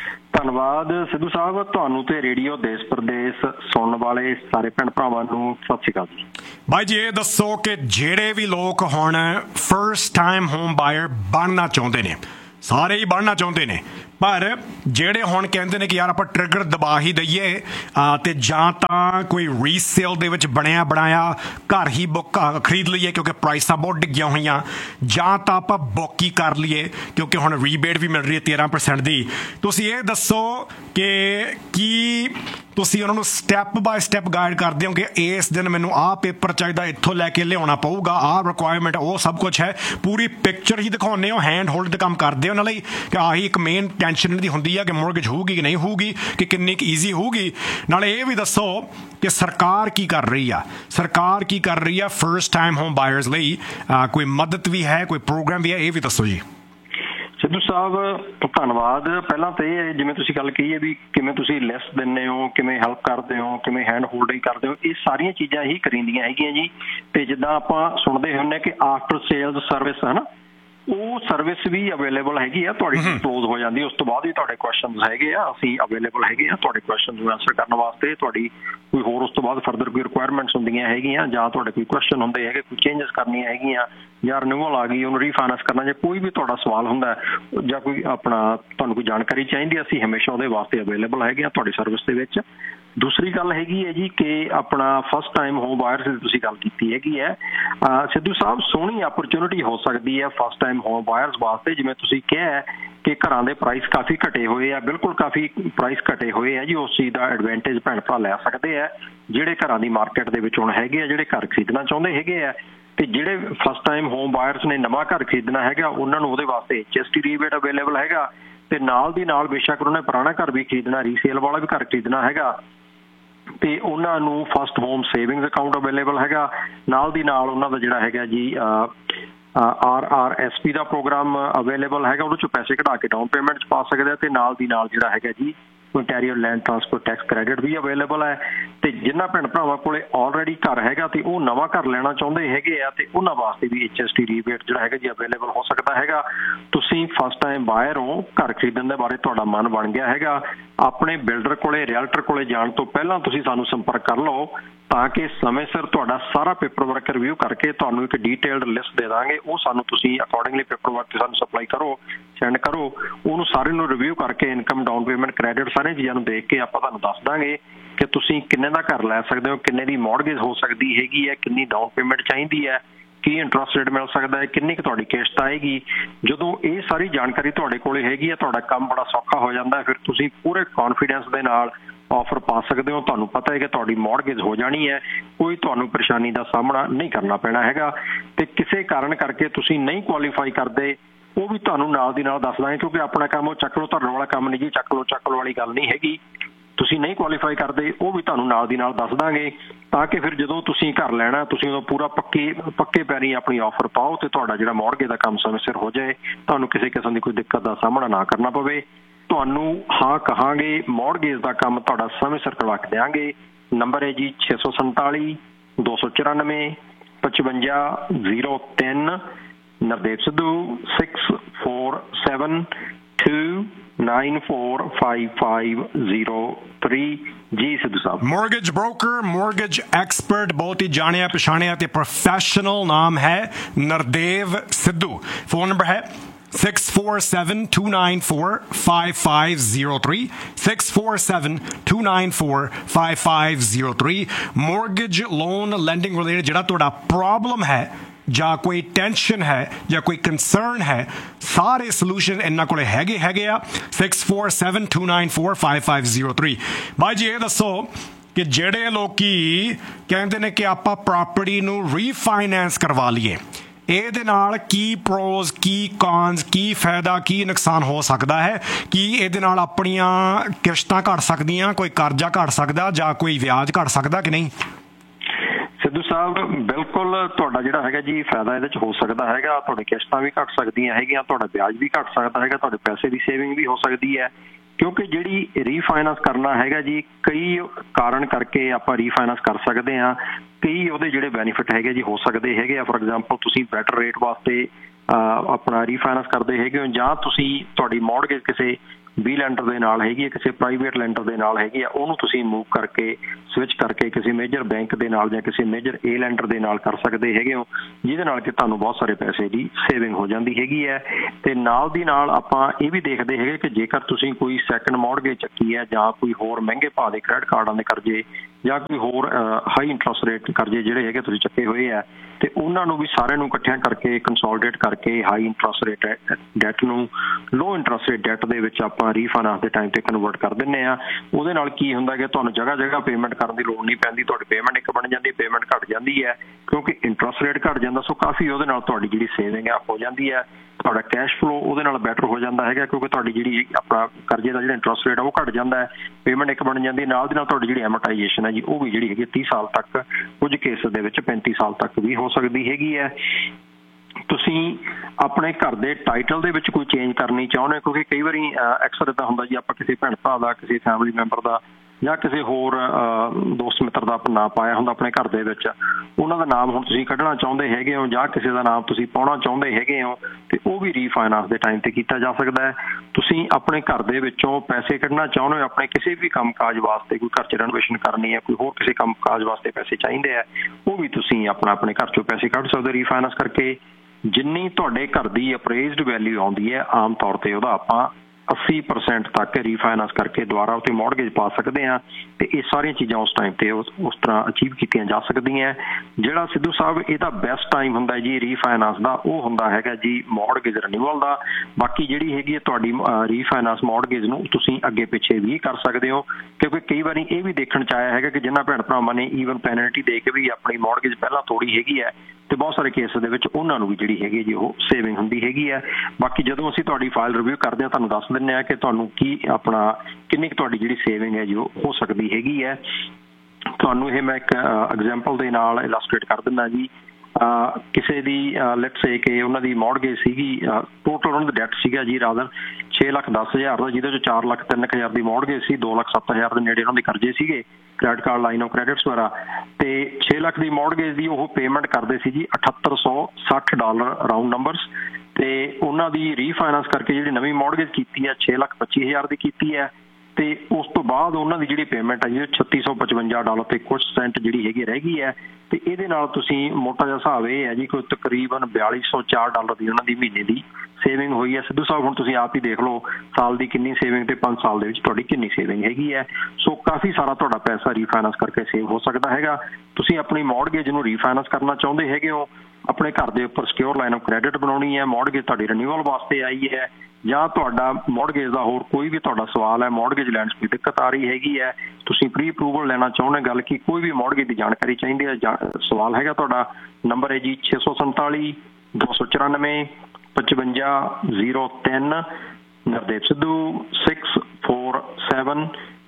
B: ਧੰਨਵਾਦ ਸਿੱਧੂ ਸਾਹਿਬ, ਤੁਹਾਨੂੰ ਤੇ ਰੇਡੀਓ ਦੇਸ਼ ਪ੍ਰਦੇਸ਼ ਸੁਣਨ ਵਾਲੇ ਸਾਰੇ ਭੈਣ ਭਰਾਵਾਂ ਨੂੰ ਸਤਿ ਸ਼੍ਰੀ ਅਕਾਲ ਜੀ।
A: ਬਾਈ ਜੀ ਇਹ ਦੱਸੋ ਕਿ ਜਿਹੜੇ ਵੀ ਲੋਕ ਹੁਣ ਫਰਸਟ ਟਾਈਮ ਹੋਮ ਬਾਇਰ ਬਣਨਾ ਚਾਹੁੰਦੇ ਨੇ, ਸਾਰੇ ਹੀ ਬਣਨਾ ਚਾਹੁੰਦੇ ਨੇ, ਪਰ ਜਿਹੜੇ ਹੁਣ ਕਹਿੰਦੇ ਨੇ ਕਿ ਯਾਰ ਆਪਾਂ ਟ੍ਰਿਗਰ ਦਬਾ ਹੀ ਦਈਏ ਤੇ ਜਾਂ ਤਾਂ ਕੋਈ ਰੀਸੇਲ ਦੇ ਵਿੱਚ ਬਣਿਆ ਬਣਾਇਆ ਘਰ ਹੀ ਬੁੱਕ ਖਰੀਦ ਲਈਏ ਕਿਉਂਕਿ ਪ੍ਰਾਈਸਾਂ ਬਹੁਤ ਡਿੱਗੀਆਂ ਹੋਈਆਂ, ਜਾਂ ਤਾਂ ਆਪਾਂ ਬੁੱਕ ਹੀ ਕਰ ਲਈਏ ਕਿਉਂਕਿ ਹੁਣ ਰੀਬੇਟ ਵੀ ਮਿਲ ਰਹੀ ਹੈ ਤੇਰਾਂ ਪਰਸੈਂਟ ਦੀ। ਤੁਸੀਂ ਇਹ ਦੱਸੋ ਕਿ ਕੀ ਤੁਸੀਂ ਉਹਨਾਂ ਨੂੰ ਸਟੈਪ ਬਾਏ ਸਟੈਪ ਗਾਈਡ ਕਰਦੇ ਹੋ ਕਿ ਇਸ ਦਿਨ ਮੈਨੂੰ ਆਹ ਪੇਪਰ ਚਾਹੀਦਾ, ਇੱਥੋਂ ਲੈ ਕੇ ਲਿਆਉਣਾ ਪਊਗਾ, ਆਹ ਰਿਕੁਆਇਰਮੈਂਟ, ਉਹ ਸਭ ਕੁਛ ਹੈ, ਪੂਰੀ ਪਿਕਚਰ ਹੀ ਦਿਖਾਉਂਦੇ ਹੋ, ਹੈਂਡ ਹੋਲਡ ਦੇ ਕੰਮ ਕਰਦੇ ਹੋ ਉਹਨਾਂ ਲਈ ਕਿ ਆਹੀ ਇੱਕ ਮੇਨ ਟੈਨਸ਼ਨ ਦੀ ਹੁੰਦੀ ਹੈ ਕਿ ਮੋਰਗੇਜ ਹੋਊਗੀ ਕਿ ਨਹੀਂ ਹੋਊਗੀ, ਕਿ ਕਿੰਨੀ ਕੁ ਈਜ਼ੀ ਹੋਊਗੀ। ਨਾਲੇ ਇਹ ਵੀ ਦੱਸੋ ਕਿ ਸਰਕਾਰ ਕੀ ਕਰ ਰਹੀ ਆ, ਸਰਕਾਰ ਕੀ ਕਰ ਰਹੀ ਆ ਫਰਸਟ ਟਾਈਮ ਹੋਮ ਬਾਇਰਸ ਲਈ, ਕੋਈ ਮਦਦ ਵੀ ਹੈ, ਕੋਈ ਪ੍ਰੋਗਰਾਮ ਵੀ ਹੈ, ਇਹ ਵੀ ਦੱਸੋ ਜੀ।
B: ਸਿੱਧੂ ਸਾਹਿਬ ਧੰਨਵਾਦ। ਪਹਿਲਾਂ ਤਾਂ ਇਹ ਹੈ ਜਿਵੇਂ ਤੁਸੀਂ ਗੱਲ ਕਹੀ ਹੈ ਵੀ ਕਿਵੇਂ ਤੁਸੀਂ ਲਿਸਟ ਦਿੰਦੇ ਹੋ, ਕਿਵੇਂ ਹੈਲਪ ਕਰਦੇ ਹੋ, ਕਿਵੇਂ ਹੈਂਡ ਹੋਲਡਿੰਗ ਕਰਦੇ ਹੋ, ਇਹ ਸਾਰੀਆਂ ਚੀਜ਼ਾਂ ਹੀ ਕਰੀਂਦੀਆਂ ਹੈਗੀਆਂ ਜੀ। ਤੇ ਜਿੱਦਾਂ ਆਪਾਂ ਸੁਣਦੇ ਹੁੰਦੇ ਕਿ ਆਫਟਰ ਸੇਲਸ ਸਰਵਿਸ ਹੈ ਨਾ, ਉਹ ਸਰਵਿਸ ਵੀ ਅਵੇਲੇਬਲ ਹੈਗੀ ਆ, ਤੁਹਾਡੀ ਕਲੋਜ਼ ਹੋ ਜਾਂਦੀ, ਉਸ ਤੋਂ ਬਾਅਦ ਵੀ ਤੁਹਾਡੇ ਕੁਐਸਚਨਸ ਹੈਗੇ ਆ, ਅਸੀਂ ਅਵੇਲੇਬਲ ਹੈਗੇ ਆ ਤੁਹਾਡੇ ਕੁਐਸਚਨਸ ਨੂੰ ਆਨਸਰ ਕਰਨ ਵਾਸਤੇ। ਤੁਹਾਡੀ ਕੋਈ ਹੋਰ ਉਸ ਤੋਂ ਬਾਅਦ ਫਰਦਰ ਕੋਈ ਰਿਕੁਆਇਰਮੈਂਟਸ ਹੁੰਦੀਆਂ ਹੈਗੀਆਂ ਜਾਂ ਤੁਹਾਡੇ ਕੋਈ ਕੁਐਸਚਨ ਹੁੰਦੇ ਹੈਗੇ, ਕੋਈ ਚੇਂਜਸ ਕਰਨੀਆਂ ਹੈਗੀਆਂ ਜਾਂ ਰਿਨਿਊਅਲ ਆ ਗਈ ਉਹਨੂੰ ਰੀਫਾਈਨੈਂਸ ਕਰਨਾ, ਜੇ ਕੋਈ ਵੀ ਤੁਹਾਡਾ ਸਵਾਲ ਹੁੰਦਾ ਜਾਂ ਕੋਈ ਆਪਣਾ ਤੁਹਾਨੂੰ ਕੋਈ ਜਾਣਕਾਰੀ ਚਾਹੀਦੀ, ਅਸੀਂ ਹਮੇਸ਼ਾ ਉਹਦੇ ਵਾਸਤੇ ਅਵੇਲੇਬਲ ਹੈਗੇ ਆ ਤੁਹਾਡੀ ਸਰਵਿਸ ਦੇ ਵਿੱਚ। ਦੂਸਰੀ ਗੱਲ ਹੈਗੀ ਹੈ ਜੀ ਕਿ ਆਪਣਾ ਫਸਟ ਟਾਈਮ ਹੋਮ ਬਾਇਰਸ ਦੀ ਤੁਸੀਂ ਗੱਲ ਕੀਤੀ ਹੈਗੀ ਹੈ ਸਿੱਧੂ ਸਾਹਿਬ, ਸੋਹਣੀ ਓਪਰਚੁਨਿਟੀ ਹੋ ਸਕਦੀ ਹੈ ਫਸਟ ਟਾਈਮ ਹੋਮ ਬਾਇਰਸ ਵਾਸਤੇ। ਜਿਵੇਂ ਤੁਸੀਂ ਕਿਹਾ ਕਿ ਘਰਾਂ ਦੇ ਪ੍ਰਾਈਸ ਕਾਫੀ ਘਟੇ ਹੋਏ ਆ, ਬਿਲਕੁਲ ਕਾਫੀ ਪ੍ਰਾਈਸ ਘਟੇ ਹੋਏ ਆ ਜੀ, ਉਸ ਚੀਜ਼ ਦਾ ਐਡਵਾਂਟੇਜ ਭੈਣ ਭਰਾ ਲੈ ਸਕਦੇ ਆ ਜਿਹੜੇ ਘਰਾਂ ਦੀ ਮਾਰਕੀਟ ਦੇ ਵਿੱਚ ਹੁਣ ਹੈਗੇ ਆ, ਜਿਹੜੇ ਘਰ ਖਰੀਦਣਾ ਚਾਹੁੰਦੇ ਹੈਗੇ ਆ। ਤੇ ਜਿਹੜੇ ਫਸਟ ਟਾਈਮ ਹੋਮ ਬਾਇਰਸ ਨੇ ਨਵਾਂ ਘਰ ਖਰੀਦਣਾ ਹੈਗਾ ਉਹਨਾਂ ਨੂੰ ਉਹਦੇ ਵਾਸਤੇ ਐਚ ਐਸ ਟੀ ਰੀਬੇਟ ਅਵੇਲੇਬਲ ਹੈਗਾ, ਤੇ ਨਾਲ ਦੀ ਨਾਲ ਬੇਸ਼ੱਕ ਉਹਨਾਂ ਨੇ ਪੁਰਾਣਾ ਘਰ ਵੀ ਖਰੀਦਣਾ, ਰੀਸੇਲ ਵਾਲਾ ਵੀ ਘਰ ਖਰੀਦਣਾ ਹੈਗਾ, ਤੇ ਉਹਨਾਂ ਨੂੰ first home savings account available ਹੈਗਾ। ਨਾਲ ਦੀ ਨਾਲ ਉਹਨਾਂ ਦਾ ਜਿਹੜਾ ਹੈਗਾ ਜੀ ਆਰ ਆਰ ਐਸ ਪੀ ਦਾ ਪ੍ਰੋਗਰਾਮ ਅਵੇਲੇਬਲ ਹੈਗਾ, ਉਹਦੇ ਚੋਂ ਪੈਸੇ ਕਢਾ ਕੇ ਡਾਊਨ ਪੇਮੈਂਟ 'ਚ ਪਾ ਸਕਦੇ ਆ, ਤੇ ਨਾਲ ਦੀ ਨਾਲ ਜਿਹੜਾ ਹੈਗਾ ਜੀ ontario land transport tax credit ਵੀ ਅਵੇਲੇਬਲ ਹੈ। ਤੇ ਜਿਨ੍ਹਾਂ ਭੈਣ ਭਰਾਵਾਂ ਕੋਲੇ ਆਲਰੇਡੀ ਘਰ ਹੈਗਾ ਤੇ ਉਹ ਨਵਾਂ ਘਰ ਲੈਣਾ ਚਾਹੁੰਦੇ ਹੈਗੇ ਆ ਤੇ ਉਹਨਾਂ ਵਾਸਤੇ ਵੀ ਐਚ ਐਸ ਟੀ ਰੀਬੇਟ ਜਿਹੜਾ ਹੈਗਾ ਜੀ ਅਵੇਲੇਬਲ ਹੋ ਸਕਦਾ ਹੈਗਾ। ਤੁਸੀਂ ਫਸਟ ਟਾਈਮ ਬਾਇਰ ਹੋ, ਘਰ ਖਰੀਦਣ ਦੇ ਬਾਰੇ ਤੁਹਾਡਾ ਮਨ ਬਣ ਗਿਆ ਹੈਗਾ, ਆਪਣੇ ਬਿਲਡਰ ਕੋਲੇ ਰੀਅਲਟਰ ਕੋਲੇ ਜਾਣ ਤੋਂ ਪਹਿਲਾਂ ਤੁਸੀਂ ਸਾਨੂੰ ਸੰਪਰਕ ਕਰ ਲਓ ਤਾਂ ਕਿ ਸਮੇਂ ਸਿਰ ਤੁਹਾਡਾ ਸਾਰਾ ਪੇਪਰ ਵਰਕ ਰਿਵਿਊ ਕਰਕੇ ਤੁਹਾਨੂੰ ਇੱਕ ਡੀਟੇਲਡ ਲਿਸਟ ਦੇ ਦਾਂਗੇ। ਉਹ ਸਾਨੂੰ ਤੁਸੀਂ ਅਕੋਰਡਿੰਗਲੀ ਪੇਪਰ ਵਰਕ ਸਾਨੂੰ ਸਪਲਾਈ ਕਰੋ, ਸੈਂਡ ਕਰੋ, ਉਹਨੂੰ ਸਾਰੇ ਨੂੰ ਰਿਵਿਊ ਕਰਕੇ ਇਨਕਮ ਡਾਊਨ ਪੇਮੈਂਟ ਕ੍ਰੈਡਿਟ ਸਾਰੀਆਂ ਚੀਜ਼ਾਂ ਨੂੰ ਦੇਖ ਕੇ ਆਪਾਂ ਤੁਹਾਨੂੰ ਦੱਸ ਦਾਂਗੇ ਕਿ ਤੁਸੀਂ ਕਿੰਨੇ ਦਾ ਘਰ ਲੈ ਸਕਦੇ ਹੋ, ਕਿੰਨੇ ਦੀ ਮੌਰਗੇਜ ਹੋ ਸਕਦੀ ਹੈਗੀ ਹੈ, ਕਿੰਨੀ ਡਾਊਨ ਪੇਮੈਂਟ ਚਾਹੀਦੀ ਹੈ, ਕੀ ਇੰਟਰਸਟ ਰੇਟ ਮਿਲ ਸਕਦਾ ਹੈ, ਕਿੰਨੀ ਕੁ ਤੁਹਾਡੀ ਕਿਸ਼ਤ ਆਏਗੀ। ਜਦੋਂ ਇਹ ਸਾਰੀ ਜਾਣਕਾਰੀ ਤੁਹਾਡੇ ਕੋਲੇ ਹੈਗੀ ਹੈ ਤੁਹਾਡਾ ਕੰਮ ਬੜਾ ਸੌਖਾ ਹੋ ਜਾਂਦਾ ਹੈ। ਫਿਰ ਤੁਸੀਂ ਪੂਰੇ ਕੌਨਫੀਡੈਂਸ ਦੇ ਨਾਲ ਆਫਰ ਪਾ ਸਕਦੇ ਹੋ। ਤੁਹਾਨੂੰ ਪਤਾ ਹੈ ਕਿ ਤੁਹਾਡੀ ਮੌਰਗੇਜ ਹੋ ਜਾਣੀ ਹੈ, ਕੋਈ ਤੁਹਾਨੂੰ ਪਰੇਸ਼ਾਨੀ ਦਾ ਸਾਹਮਣਾ ਨਹੀਂ ਕਰਨਾ ਪੈਣਾ ਹੈਗਾ। ਤੇ ਕਿਸੇ ਕਾਰਨ ਕਰਕੇ ਤੁਸੀਂ ਨਹੀਂ ਕੁਆਲੀਫਾਈ ਕਰਦੇ ਉਹ ਵੀ ਤੁਹਾਨੂੰ ਨਾਲ ਦੀ ਨਾਲ ਦੱਸ ਦਾਂਗੇ, ਕਿਉਂਕਿ ਆਪਣਾ ਕੰਮ ਉਹ ਚੱਕ ਲਓ ਧਰਨ ਵਾਲਾ ਕੰਮ ਨਹੀਂ ਜੀ, ਚੱਕ ਲਓ ਚੱਕ ਲਓ ਵਾਲੀ ਗੱਲ ਨਹੀਂ ਹੈਗੀ। ਤੁਸੀਂ ਨਹੀਂ ਕੁਆਲੀਫਾਈ ਕਰਦੇ ਉਹ ਵੀ ਤੁਹਾਨੂੰ ਨਾਲ ਦੀ ਨਾਲ ਦੱਸ ਦਾਂਗੇ ਤਾਂ ਕਿ ਫਿਰ ਜਦੋਂ ਤੁਸੀਂ ਘਰ ਲੈਣਾ ਤੁਸੀਂ ਉਦੋਂ ਪੂਰਾ ਪੱਕੇ ਪੱਕੇ ਪੈਰੀਂ ਆਪਣੀ ਆਫਰ ਪਾਓ ਤੇ ਤੁਹਾਡਾ ਜਿਹੜਾ ਮੌਰਗੇਜ ਦਾ ਕੰਮ ਸਮੇਂ ਸਿਰ ਹੋ ਜਾਏ, ਤੁਹਾਨੂੰ ਕਿਸੇ ਕਿਸਮ ਦੀ ਕੋਈ ਦਿੱਕਤ ਦਾ ਸਾਹਮਣਾ ਨਾ ਕਰਨਾ ਪਵੇ। ਤੁਹਾਨੂੰ ਹਾਂ ਕਹਾਂਗੇ ਮੌਰਗੇਜ ਦਾ ਕੰਮ ਤੁਹਾਡਾ ਸਮੇਂ ਸਿਰ ਕਰਵਾ ਕੇ ਦਿਆਂਗੇ। ਨੰਬਰ ਹੈ ਜੀ ਛੇ ਸੌ ਸੰਤਾਲੀ ਦੋ ਸੌ ਚੁਰਾਨਵੇਂ ਪਚਵੰਜਾ ਜ਼ੀਰੋ ਤਿੰਨ। Nardev Sidhu six four seven to nine four five five zero three ਜੀ ਸਿੱਧੂ ਸਾਹਿਬ।
A: ਮੋਰਗੇਜ ਬ੍ਰੋਕਰ, ਮੋਰਗੇਜ ਐਕਸਪਰਟ, ਬਹੁਤ ਹੀ ਜਾਣਿਆ ਪਛਾਣਿਆ ਤੇ ਪ੍ਰੋਫੈਸ਼ਨਲ ਨਾਮ ਹੈ ਨਰਦੇਵ ਸਿੱਧੂ। ਫੋਨ ਨੰਬਰ ਹੈ six four seven two nine four five five zero three six four seven two nine four five five zero three। Mortgage loan landing related ਜਿਹੜਾ ਤੁਹਾਡਾ problem ਹੈ ਜਾਂ ਕੋਈ ਟੈਨਸ਼ਨ ਹੈ ਜਾਂ ਕੋਈ ਕੰਸਰਨ ਹੈ, ਸਾਰੇ ਸੋਲੂਸ਼ਨ ਇਹਨਾਂ ਕੋਲੇ ਹੈਗੇ ਹੈਗੇ ਆ। Six four seven to nine four five five zero three. ਬਾਈ ਜੀ ਇਹ ਦੱਸੋ ਕਿ ਜਿਹੜੇ ਲੋਕੀ ਕਹਿੰਦੇ ਨੇ ਕਿ ਆਪਾਂ ਪ੍ਰਾਪਰਟੀ ਨੂੰ ਰੀਫਾਈਨੈਂਸ ਕਰਵਾ ਲਈਏ, ਇਹਦੇ ਨਾਲ ਕੀ ਪ੍ਰੋਜ਼, ਕੀ ਕੌਨਸ, ਕੀ ਫਾਇਦਾ, ਕੀ ਨੁਕਸਾਨ ਹੋ ਸਕਦਾ ਹੈ? ਕੀ ਇਹਦੇ ਨਾਲ ਆਪਣੀਆਂ ਕਿਸ਼ਤਾਂ ਘੱਟ ਸਕਦੀਆਂ, ਕੋਈ ਕਰਜ਼ਾ ਘੱਟ ਸਕਦਾ ਜਾਂ ਕੋਈ ਵਿਆਜ ਘੱਟ ਸਕਦਾ ਕਿ ਨਹੀਂ?
B: ਸਿੱਧੂ ਸਾਹਿਬ ਬਿਲਕੁਲ ਤੁਹਾਡਾ ਜਿਹੜਾ ਹੈਗਾ ਜੀ ਫਾਇਦਾ ਇਹਦੇ 'ਚ ਹੋ ਸਕਦਾ ਹੈਗਾ। ਤੁਹਾਡੀ ਕਿਸ਼ਤਾਂ ਵੀ ਘੱਟ ਸਕਦੀਆਂ ਹੈਗੀਆਂ, ਤੁਹਾਡਾ ਵਿਆਜ ਵੀ ਘੱਟ ਸਕਦਾ ਹੈਗਾ, ਤੁਹਾਡੇ ਪੈਸੇ ਦੀ ਸੇਵਿੰਗ ਵੀ ਹੋ ਸਕਦੀ ਹੈ। ਕਿਉਂਕਿ ਜਿਹੜੀ ਰੀਫਾਈਨੈਂਸ ਕਰਨਾ ਹੈਗਾ ਜੀ ਕਈ ਕਾਰਨ ਕਰਕੇ ਆਪਾਂ ਰੀਫਾਈਨੈਂਸ ਕਰ ਸਕਦੇ ਹਾਂ। ਕਈ ਉਹਦੇ ਜਿਹੜੇ ਬੈਨੀਫਿਟ ਹੈਗੇ ਜੀ ਹੋ ਸਕਦੇ ਹੈਗੇ ਆ। ਫੋਰ ਐਗਜ਼ਾਮਪਲ ਤੁਸੀਂ ਬੈਟਰ ਰੇਟ ਵਾਸਤੇ ਆਪਣਾ ਰੀਫਾਈਨੈਂਸ ਕਰਦੇ ਹੈਗੇ ਹੋ, ਜਾਂ ਤੁਸੀਂ ਤੁਹਾਡੀ ਮੌਰਗੇਜ ਕਿਸੇ ਬੀ ਲੈਂਡਰ ਦੇ ਨਾਲ ਹੈਗੀ ਹੈ, ਕਿਸੇ ਪ੍ਰਾਈਵੇਟ ਲੈਂਡਰ ਦੇ ਨਾਲ ਹੈਗੀ ਆ, ਉਹਨੂੰ ਤੁਸੀਂ ਮੂਵ ਕਰਕੇ ਸਵਿਚ ਕਰਕੇ ਕਿਸੇ ਮੇਜਰ ਬੈਂਕ ਦੇ ਨਾਲ ਜਾਂ ਕਿਸੇ ਮੇਜਰ ਏ ਲੈਂਡਰ ਦੇ ਨਾਲ ਕਰ ਸਕਦੇ ਹੈਗੇ ਹੋ, ਜਿਹਦੇ ਨਾਲ ਕਿ ਤੁਹਾਨੂੰ ਬਹੁਤ ਸਾਰੇ ਪੈਸੇ ਦੀ ਸੇਵਿੰਗ ਹੋ ਜਾਂਦੀ ਹੈਗੀ ਹੈ। ਤੇ ਨਾਲ ਦੀ ਨਾਲ ਆਪਾਂ ਇਹ ਵੀ ਦੇਖਦੇ ਹੈਗੇ ਕਿ ਜੇਕਰ ਤੁਸੀਂ ਕੋਈ ਸੈਕੰਡ ਮੌਰਗੇਜ ਚੱਕੀ ਹੈ ਜਾਂ ਕੋਈ ਹੋਰ ਮਹਿੰਗੇ ਭਾਅ ਦੇ ਕ੍ਰੈਡਿਟ ਕਾਰਡਾਂ ਦੇ ਕਰਜ਼ੇ ਜਾਂ ਕੋਈ ਹੋਰ ਹਾਈ ਇੰਟਰਸਟ ਰੇਟ ਕਰਜ਼ੇ ਜਿਹੜੇ ਹੈਗੇ ਤੁਸੀਂ ਚੱਕੇ ਹੋਏ ਆ, ਤੇ ਉਹਨਾਂ ਨੂੰ ਵੀ ਸਾਰਿਆਂ ਨੂੰ ਇਕੱਠਿਆਂ ਕਰਕੇ ਕੰਸੋਲੀਡੇਟ ਕਰਕੇ ਹਾਈ ਇੰਟਰਸਟ ਰੇਟ ਡੈਟ ਨੂੰ ਲੋ ਇੰਟਰਸਟ ਰੇਟ ਡੈਟ ਦੇ ਵਿੱਚ ਆਪਾਂ ਰੀਫਾਈਨੈਂਸ ਦੇ ਟਾਈਮ ਤੇ ਕਨਵਰਟ ਕਰ ਦਿੰਦੇ ਆ। ਉਹਦੇ ਨਾਲ ਕੀ ਹੁੰਦਾ ਕਿ ਤੁਹਾਨੂੰ ਜਗ੍ਹਾ ਜਗ੍ਹਾ ਪੇਮੈਂਟ ਕਰਨ ਦੀ ਲੋੜ ਨਹੀਂ ਪੈਂਦੀ, ਤੁਹਾਡੀ ਪੇਮੈਂਟ ਇੱਕ ਬਣ ਜਾਂਦੀ, ਪੇਮੈਂਟ ਘੱਟ ਜਾਂਦੀ ਹੈ ਕਿਉਂਕਿ ਇੰਟਰਸਟ ਰੇਟ ਘੱਟ ਜਾਂਦਾ। ਸੋ ਕਾਫੀ ਉਹਦੇ ਨਾਲ ਤੁਹਾਡੀ ਜਿਹੜੀ ਸੇਵਿੰਗ ਆ ਹੋ ਜਾਂਦੀ ਹੈ, ਤੁਹਾਡਾ ਕੈਸ਼ ਫਲੋ ਉਹਦੇ ਨਾਲ ਬੈਟਰ ਹੋ ਜਾਂਦਾ ਹੈਗਾ ਕਿਉਂਕਿ ਤੁਹਾਡੀ ਜਿਹੜੀ ਆਪਣਾ ਕਰਜ਼ੇ ਦਾ ਜਿਹੜਾ ਇੰਟਰਸਟ ਰੇਟ ਆ ਉਹ ਘੱਟ ਜਾਂਦਾ ਹੈ, ਪੇਮੈਂਟ ਇੱਕ ਬਣ ਜਾਂਦੀ। ਨਾਲ ਦੀ ਨਾਲ ਤੁਹਾਡੀ ਜਿਹੜੀ ਐਮੋਰਟਾਈਜੇਸ਼ਨ ਹੈ ਜੀ ਉਹ ਵੀ ਜਿਹੜੀ ਹੈਗੀ ਤੀਹ ਸਾਲ ਤੱਕ, ਕੁਝ ਕੇਸ ਦੇ ਵਿੱਚ ਪੈਂਤੀ ਸਾਲ ਤੱਕ ਵੀ ਹੋ ਸਕਦੀ ਹੈਗੀ ਹੈ। ਤੁਸੀਂ ਆਪਣੇ ਘਰ ਦੇ ਟਾਈਟਲ ਦੇ ਵਿੱਚ ਕੋਈ ਚੇਂਜ ਕਰਨੀ ਚਾਹੁੰਦੇ, ਕਿਉਂਕਿ ਕਈ ਵਾਰੀ ਅਕਸਰ ਇੱਦਾਂ ਹੁੰਦਾ ਜੀ ਆਪਾਂ ਕਿਸੇ ਭੈਣ ਭਰਾ ਦਾ, ਕਿਸੇ ਫੈਮਿਲੀ ਮੈਂਬਰ ਦਾ ਜਾਂ ਕਿਸੇ ਹੋਰ ਦੋਸਤ ਮਿੱਤਰ ਦਾ ਨਾਂ ਪਾਇਆ ਹੁੰਦਾ ਆਪਣੇ ਘਰ ਦੇ ਵਿੱਚ, ਉਹਨਾਂ ਦਾ ਨਾਮ ਹੁਣ ਤੁਸੀਂ ਕੱਢਣਾ ਚਾਹੁੰਦੇ ਹੈਗੇ ਹੋ ਜਾਂ ਕਿਸੇ ਦਾ ਨਾਮ ਤੁਸੀਂ ਪਾਉਣਾ ਚਾਹੁੰਦੇ ਹੈਗੇ ਹੋ, ਤੇ ਉਹ ਵੀ ਰੀਫਾਈਨੈਂਸ ਦੇ ਟਾਈਮ ਤੇ ਕੀਤਾ ਜਾ ਸਕਦਾ ਹੈ। ਤੁਸੀਂ ਆਪਣੇ ਘਰ ਦੇ ਵਿੱਚੋਂ ਪੈਸੇ ਕੱਢਣਾ ਚਾਹੁੰਦੇ ਹੋ ਆਪਣੇ ਕਿਸੇ ਵੀ ਕੰਮ ਕਾਜ ਵਾਸਤੇ, ਕੋਈ ਘਰ 'ਚ ਰੈਨੋਵੇਸ਼ਨ ਕਰਨੀ ਹੈ, ਕੋਈ ਹੋਰ ਕਿਸੇ ਕੰਮ ਕਾਜ ਵਾਸਤੇ ਪੈਸੇ ਚਾਹੀਦੇ ਆ, ਉਹ ਵੀ ਤੁਸੀਂ ਆਪਣਾ ਆਪਣੇ ਘਰ 'ਚੋਂ ਪੈਸੇ ਕੱਢ ਸਕਦੇ ਹੋ ਰੀਫਾਈਨੈਂਸ ਕਰਕੇ। ਜਿੰਨੀ ਤੁਹਾਡੇ ਘਰ ਦੀ ਅਪਰੇਜ਼ਡ ਵੈਲਿਊ ਆਉਂਦੀ ਹੈ ਆਮ ਤੌਰ ਤੇ ਉਹਦਾ ਆਪਾਂ ਅੱਸੀ ਪਰਸੈਂਟ ਤੱਕ ਰੀਫਾਈਨੈਂਸ ਕਰਕੇ ਦੁਬਾਰਾ ਉੱਤੇ ਮੌਰਗੇਜ ਪਾ ਸਕਦੇ ਹਾਂ, ਤੇ ਇਹ ਸਾਰੀਆਂ ਚੀਜ਼ਾਂ ਉਸ ਟਾਈਮ ਤੇ ਉਸ ਉਸ ਤਰ੍ਹਾਂ ਅਚੀਵ ਕੀਤੀਆਂ ਜਾ ਸਕਦੀਆਂ। ਜਿਹੜਾ ਸਿੱਧੂ ਸਾਹਿਬ ਇਹਦਾ ਬੈਸਟ ਟਾਈਮ ਹੁੰਦਾ ਜੀ ਰੀਫਾਈਨੈਂਸ ਦਾ, ਉਹ ਹੁੰਦਾ ਹੈਗਾ ਜੀ ਮੌਰਗੇਜ ਰਿਨਿਊਅਲ ਦਾ। ਬਾਕੀ ਜਿਹੜੀ ਹੈਗੀ ਹੈ ਤੁਹਾਡੀ ਰੀਫਾਈਨੈਂਸ ਮੌਰਗੇਜ ਨੂੰ ਤੁਸੀਂ ਅੱਗੇ ਪਿੱਛੇ ਵੀ ਕਰ ਸਕਦੇ ਹੋ, ਕਿਉਂਕਿ ਕਈ ਵਾਰੀ ਇਹ ਵੀ ਦੇਖਣ 'ਚ ਆਇਆ ਹੈਗਾ ਕਿ ਜਿਨ੍ਹਾਂ ਭੈਣ ਭਰਾਵਾਂ ਨੇ ਈਵਨ ਪੈਨਲਟੀ ਦੇ ਕੇ ਵੀ ਆਪਣੀ ਮੌਰਗੇਜ ਪਹਿਲਾਂ ਤੋੜੀ ਹੈਗੀ ਹੈ, ਤੇ ਬਹੁਤ ਸਾਰੇ ਕੇਸ ਦੇ ਵਿੱਚ ਉਹਨਾਂ ਨੂੰ ਵੀ ਜਿਹੜੀ ਹੈਗੀ ਜੀ ਉਹ ਸੇਵਿੰਗ ਹੁੰਦੀ ਹੈਗੀ ਹੈ। ਬਾਕੀ ਜਦੋਂ ਅਸੀਂ ਤੁਹਾਡੀ ਫਾਈਲ ਰਿਵਿਊ ਕਰਦੇ ਹਾਂ ਤੁਹਾਨੂੰ ਦੱਸ ਦਿੰਦੇ ਹਾਂ ਕਿ ਤੁਹਾਨੂੰ ਕੀ ਆਪਣਾ ਕਿੰਨੀ ਕੁ ਤੁਹਾਡੀ ਜਿਹੜੀ ਸੇਵਿੰਗ ਹੈ ਜੀ ਉਹ ਹੋ ਸਕਦੀ ਹੈਗੀ ਹੈ। ਤੁਹਾਨੂੰ ਇਹ ਮੈਂ ਇੱਕ ਐਗਜ਼ਾਮਪਲ ਦੇ ਨਾਲ ਇਲਾਸਟ੍ਰੇਟ ਕਰ ਦਿੰਦਾ ਜੀ। ਕਿਸੇ ਦੀ ਲੈਟਸ ਸੇ ਕਿ ਉਹਨਾਂ ਦੀ ਮੌਰਗੇਜ ਸੀਗੀ, ਟੋਟਲ ਉਹਨਾਂ ਦਾ ਡੈਟ ਸੀਗਾ ਜੀ ਰਾਦਰ ਛੇ ਲੱਖ ਦਸ ਹਜ਼ਾਰ ਦਾ, ਜਿਹਦੇ 'ਚ ਚਾਰ ਲੱਖ ਤਿੰਨ ਕੁ ਹਜ਼ਾਰ ਦੀ ਮੌਰਗੇਜ ਸੀ, ਦੋ ਲੱਖ ਸੱਤ ਹਜ਼ਾਰ ਦੇ ਨੇੜੇ ਉਹਨਾਂ ਦੇ ਕਰਜ਼ੇ ਸੀਗੇ credit card line of credits ਵਗੈਰਾ, ਤੇ ਛੇ ਲੱਖ ਦੀ ਮੌਰਗੇਜ ਦੀ ਉਹ ਪੇਮੈਂਟ ਕਰਦੇ ਸੀ ਜੀ ਅਠੱਤਰ ਸੌ ਸੱਠ ਡਾਲਰ ਰਾਊਂਡ ਨੰਬਰਸ, ਤੇ ਉਹਨਾਂ ਦੀ ਰੀਫਾਈਨਾਂਸ ਕਰਕੇ ਜਿਹੜੀ ਨਵੀਂ ਮੌਰਗੇਜ ਕੀਤੀ ਹੈ ਛੇ ਲੱਖ ਪੱਚੀ ਹਜ਼ਾਰ ਦੀ ਕੀਤੀ ਹੈ, ਤੇ ਉਸ ਤੋਂ ਬਾਅਦ ਉਹਨਾਂ ਦੀ ਜਿਹੜੀ ਪੇਮੈਂਟ ਹੈ ਜੀ ਛੱਤੀ ਸੌ ਪਚਵੰਜਾ ਡਾਲਰ ਤੇ ਕੁਛ ਸੈਂਟ ਜਿਹੜੀ ਹੈਗੀ ਰਹਿ ਗਈ ਹੈ। ਤੇ ਇਹਦੇ ਨਾਲ ਤੁਸੀਂ ਮੋਟਾ ਜਿਹਾ ਹਿਸਾਬ ਇਹ ਹੈ ਜੀ ਕੋਈ ਤਕਰੀਬਨ ਬਿਆਲੀ ਸੌ ਚਾਰ ਡਾਲਰ ਦੀ ਉਹਨਾਂ ਦੀ ਮਹੀਨੇ ਦੀ ਸੇਵਿੰਗ ਹੋਈ ਹੈ। ਸਿੱਧੂ ਸਾਹਿਬ ਹੁਣ ਤੁਸੀਂ ਆਪ ਹੀ ਦੇਖ ਲਓ ਸਾਲ ਦੀ ਕਿੰਨੀ ਸੇਵਿੰਗ ਤੇ ਪੰਜ ਸਾਲ ਦੇ ਵਿੱਚ ਤੁਹਾਡੀ ਕਿੰਨੀ ਸੇਵਿੰਗ ਹੈਗੀ ਹੈ। ਸੋ ਕਾਫੀ ਸਾਰਾ ਤੁਹਾਡਾ ਪੈਸਾ ਰੀਫਾਈਨਾਂਸ ਕਰਕੇ ਸੇਵ ਹੋ ਸਕਦਾ ਹੈਗਾ। ਤੁਸੀਂ ਆਪਣੀ ਮੌਰਗੇਜ ਨੂੰ ਰੀਫਾਈਨਾਂਸ ਕਰਨਾ ਚਾਹੁੰਦੇ ਹੈਗੇ ਹੋ, ਆਪਣੇ ਘਰ ਦੇ ਉੱਪਰ ਸਿਕਿਉਰ ਲਾਈਨ ਆਫ ਕ੍ਰੈਡਿਟ ਬਣਾਉਣੀ ਹੈ, ਮੌਰਗੇਜ ਤੁਹਾਡੀ ਰਿਨਿਊਅਲ ਵਾਸਤੇ ਆਈ ਹੈ, ਜਾਂ ਤੁਹਾਡਾ ਮੌਰਗੇਜ ਦਾ ਹੋਰ ਕੋਈ ਵੀ ਤੁਹਾਡਾ ਸਵਾਲ ਹੈ, ਮੌਰਗੇਜ ਲੈਣ 'ਚ ਕੋਈ ਦਿੱਕਤ ਆ ਰਹੀ ਹੈਗੀ ਹੈ, ਤੁਸੀਂ ਪ੍ਰੀ ਅਪਰੂਵਲ ਲੈਣਾ ਚਾਹੁੰਦੇ, ਗੱਲ ਕੀ ਕੋਈ ਵੀ ਮੌਰਗੇਜ ਦੀ ਜਾਣਕਾਰੀ ਚਾਹੀਦੀ ਹੈ, ਸਵਾਲ ਹੈਗਾ ਤੁਹਾਡਾ, ਨੰਬਰ ਹੈ ਜੀ ਛੇ ਸੌ ਸੰਤਾਲੀ ਦੋ ਸੌ ਚੁਰਾਨਵੇਂ ਪਚਵੰਜਾ ਜ਼ੀਰੋ ਤਿੰਨ, Nardev Sidhu six four seven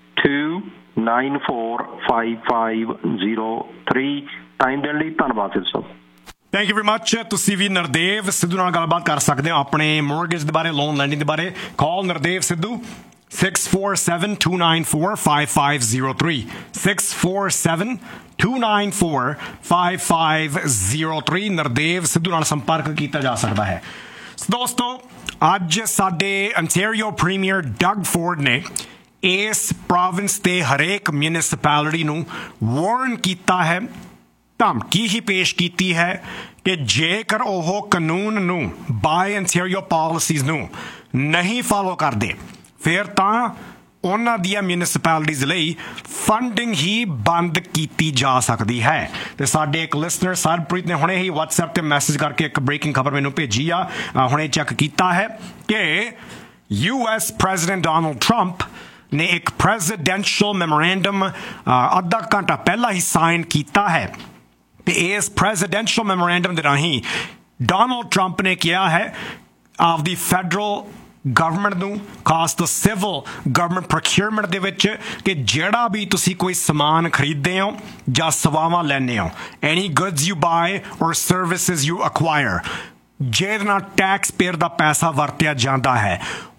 B: to nine four five five zero three. Time ਦੇਣ ਲਈ ਧੰਨਵਾਦ ਸਿੱਧੂ ਸਾਹਿਬ।
A: Thank you very much. ਤੁਸੀਂ ਵੀ ਨਰਦੇਵ ਸਿੱਧੂ ਨਾਲ ਗੱਲਬਾਤ ਕਰ ਸਕਦੇ ਹੋ ਆਪਣੇ ਮੋਰਗੇਜ ਦੇ ਬਾਰੇ, ਲੋਨ ਲੈਂਡਿੰਗ ਦੇ ਬਾਰੇ। ਕਾਲ Nardev Sidhu six four seven two nine four five five zero three six four seven two nine four five five zero three। Nardev Sidhu ਨਾਲ ਸੰਪਰਕ ਕੀਤਾ ਜਾ ਸਕਦਾ ਹੈ। ਦੋਸਤੋ, ਅੱਜ ਸਾਡੇ ਅੰਟੈਰੀਓ ਪ੍ਰੀਮੀਅਰ ਡਗ ਫੋਰਡ ਨੇ ਇਸ ਪ੍ਰੋਵਿੰਸ ਦੇ ਹਰੇਕ ਮਿਊਨਿਸਪੈਲਿਟੀ ਨੂੰ ਵਾਰਨ ਕੀਤਾ ਹੈ, ਧਮਕੀ ਹੀ ਪੇਸ਼ ਕੀਤੀ ਹੈ ਕਿ ਜੇਕਰ ਉਹ ਕਾਨੂੰਨ ਨੂੰ ਬਾਈ ਅੰਟੈਰੀਓ ਪਾਲਿਸੀਜ਼ ਨੂੰ ਨਹੀਂ ਫਾਲੋ ਕਰਦੇ ਫਿਰ ਤਾਂ ਉਹਨਾਂ ਦੀਆਂ ਮਿਊਨਿਸਪੈਲਿਟੀਜ਼ ਲਈ ਫੰਡਿੰਗ ਹੀ ਬੰਦ ਕੀਤੀ ਜਾ ਸਕਦੀ ਹੈ। ਤੇ ਸਾਡੇ ਇੱਕ ਲਿਸਨਰ ਸਰਪ੍ਰੀਤ ਨੇ ਹੁਣੇ ਹੀ ਵਟਸਐਪ ਤੇ ਮੈਸੇਜ ਕਰਕੇ ਇੱਕ ਬ੍ਰੇਕਿੰਗ ਖਬਰ ਮੈਨੂੰ ਭੇਜੀ ਆ, ਹੁਣੇ ਚੈੱਕ ਕੀਤਾ ਹੈ ਕਿ U S president Donald Trump ਨੇ ਇੱਕ ਪ੍ਰੈਜ਼ੀਡੈਂਸ਼ੀਅਲ ਮੈਮੋਰੈਂਡਮ ਅੱਧਾ ਘੰਟਾ ਪਹਿਲਾਂ ਹੀ ਸਾਈਨ ਕੀਤਾ ਹੈ, ਤੇ ਇਸ ਪ੍ਰੈਜ਼ੀਡੈਂਸ਼ੀਅਲ ਮੈਮੋਰੈਂਡਮ ਦੇ ਰਾਹੀਂ ਡੋਨਲਡ ਟਰੰਪ ਨੇ ਕਿਹਾ ਹੈ ਆਪਦੀ ਫੈਡਰਲ ਗਵਰਨਮੈਂਟ ਨੂੰ, ਖਾਸ ਤੋਂ ਸਿਵਲ ਗਵਰਨਮੈਂਟ ਪ੍ਰੋਕਿਊਰਮੈਂਟ ਦੇ ਵਿੱਚ, ਕਿ ਜਿਹੜਾ ਵੀ ਤੁਸੀਂ ਕੋਈ ਸਮਾਨ ਖਰੀਦਦੇ ਹੋ ਜਾਂ ਸੇਵਾਵਾਂ ਲੈਂਦੇ ਹੋ, ਐਨੀ ਗੁੱਡਸ ਯੂ ਬਾਏ ਔਰ ਸਰਵਿਸਿਜ਼ ਯੂ ਅਕਵਾਇਰ, ਜਿਹਦੇ ਨਾਲ ਟੈਕਸ ਪੇਅਰ ਦਾ ਪੈਸਾ ਵਰਤਿਆ ਜਾਂਦਾ ਹੈ,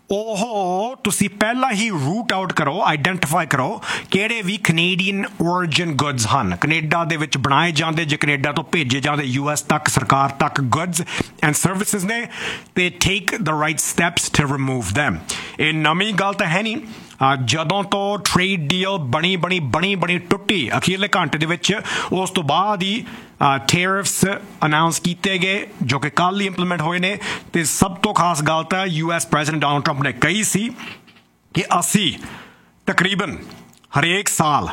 A: ਉਹ ਤੁਸੀਂ ਪਹਿਲਾਂ ਹੀ ਰੂਟ ਆਊਟ ਕਰੋ, ਆਈਡੈਂਟੀਫਾਈ ਕਰੋ ਕਿਹੜੇ ਵੀ ਕੈਨੇਡੀਅਨ ਓਰੀਜਨ ਗੁੱਡਸ ਹਨ, ਕੈਨੇਡਾ ਦੇ ਵਿੱਚ ਬਣਾਏ ਜਾਂਦੇ, ਜੇ ਕੈਨੇਡਾ ਤੋਂ ਭੇਜੇ ਜਾਂਦੇ ਯੂ ਐਸ ਤੱਕ, ਸਰਕਾਰ ਤੱਕ ਗੁੱਡਸ ਐਂਡ ਸਰਵਿਸਿਜ਼ ਨੇ, ਤੇ ਟੇਕ ਦ right steps to remove them. ਇਹ ਨਵੀਂ ਗੱਲ ਤਾਂ ਹੈ ਨਹੀਂ, ਜਦੋਂ ਤੋਂ ਟ੍ਰੇਡ ਡੀਲ ਬਣੀ ਬਣੀ ਬਣੀ ਬਣੀ ਟੁੱਟੀ ਅਖੀਰਲੇ ਘੰਟੇ ਦੇ ਵਿੱਚ, ਉਸ ਤੋਂ ਬਾਅਦ ਹੀ ਟੈਰਿਫਸ ਅਨਾਊਂਸ ਕੀਤੇ ਗਏ ਜੋ ਕਿ ਕੱਲ੍ਹ ਹੀ ਇੰਪਲੀਮੈਂਟ ਹੋਏ ਨੇ। ਤੇ ਸਭ ਤੋਂ ਖਾਸ ਗੱਲ ਤਾਂ U S president Donald Trump ਨੇ ਕਹੀ ਸੀ ਕਿ ਅਸੀਂ ਤਕਰੀਬਨ ਹਰੇਕ ਸਾਲ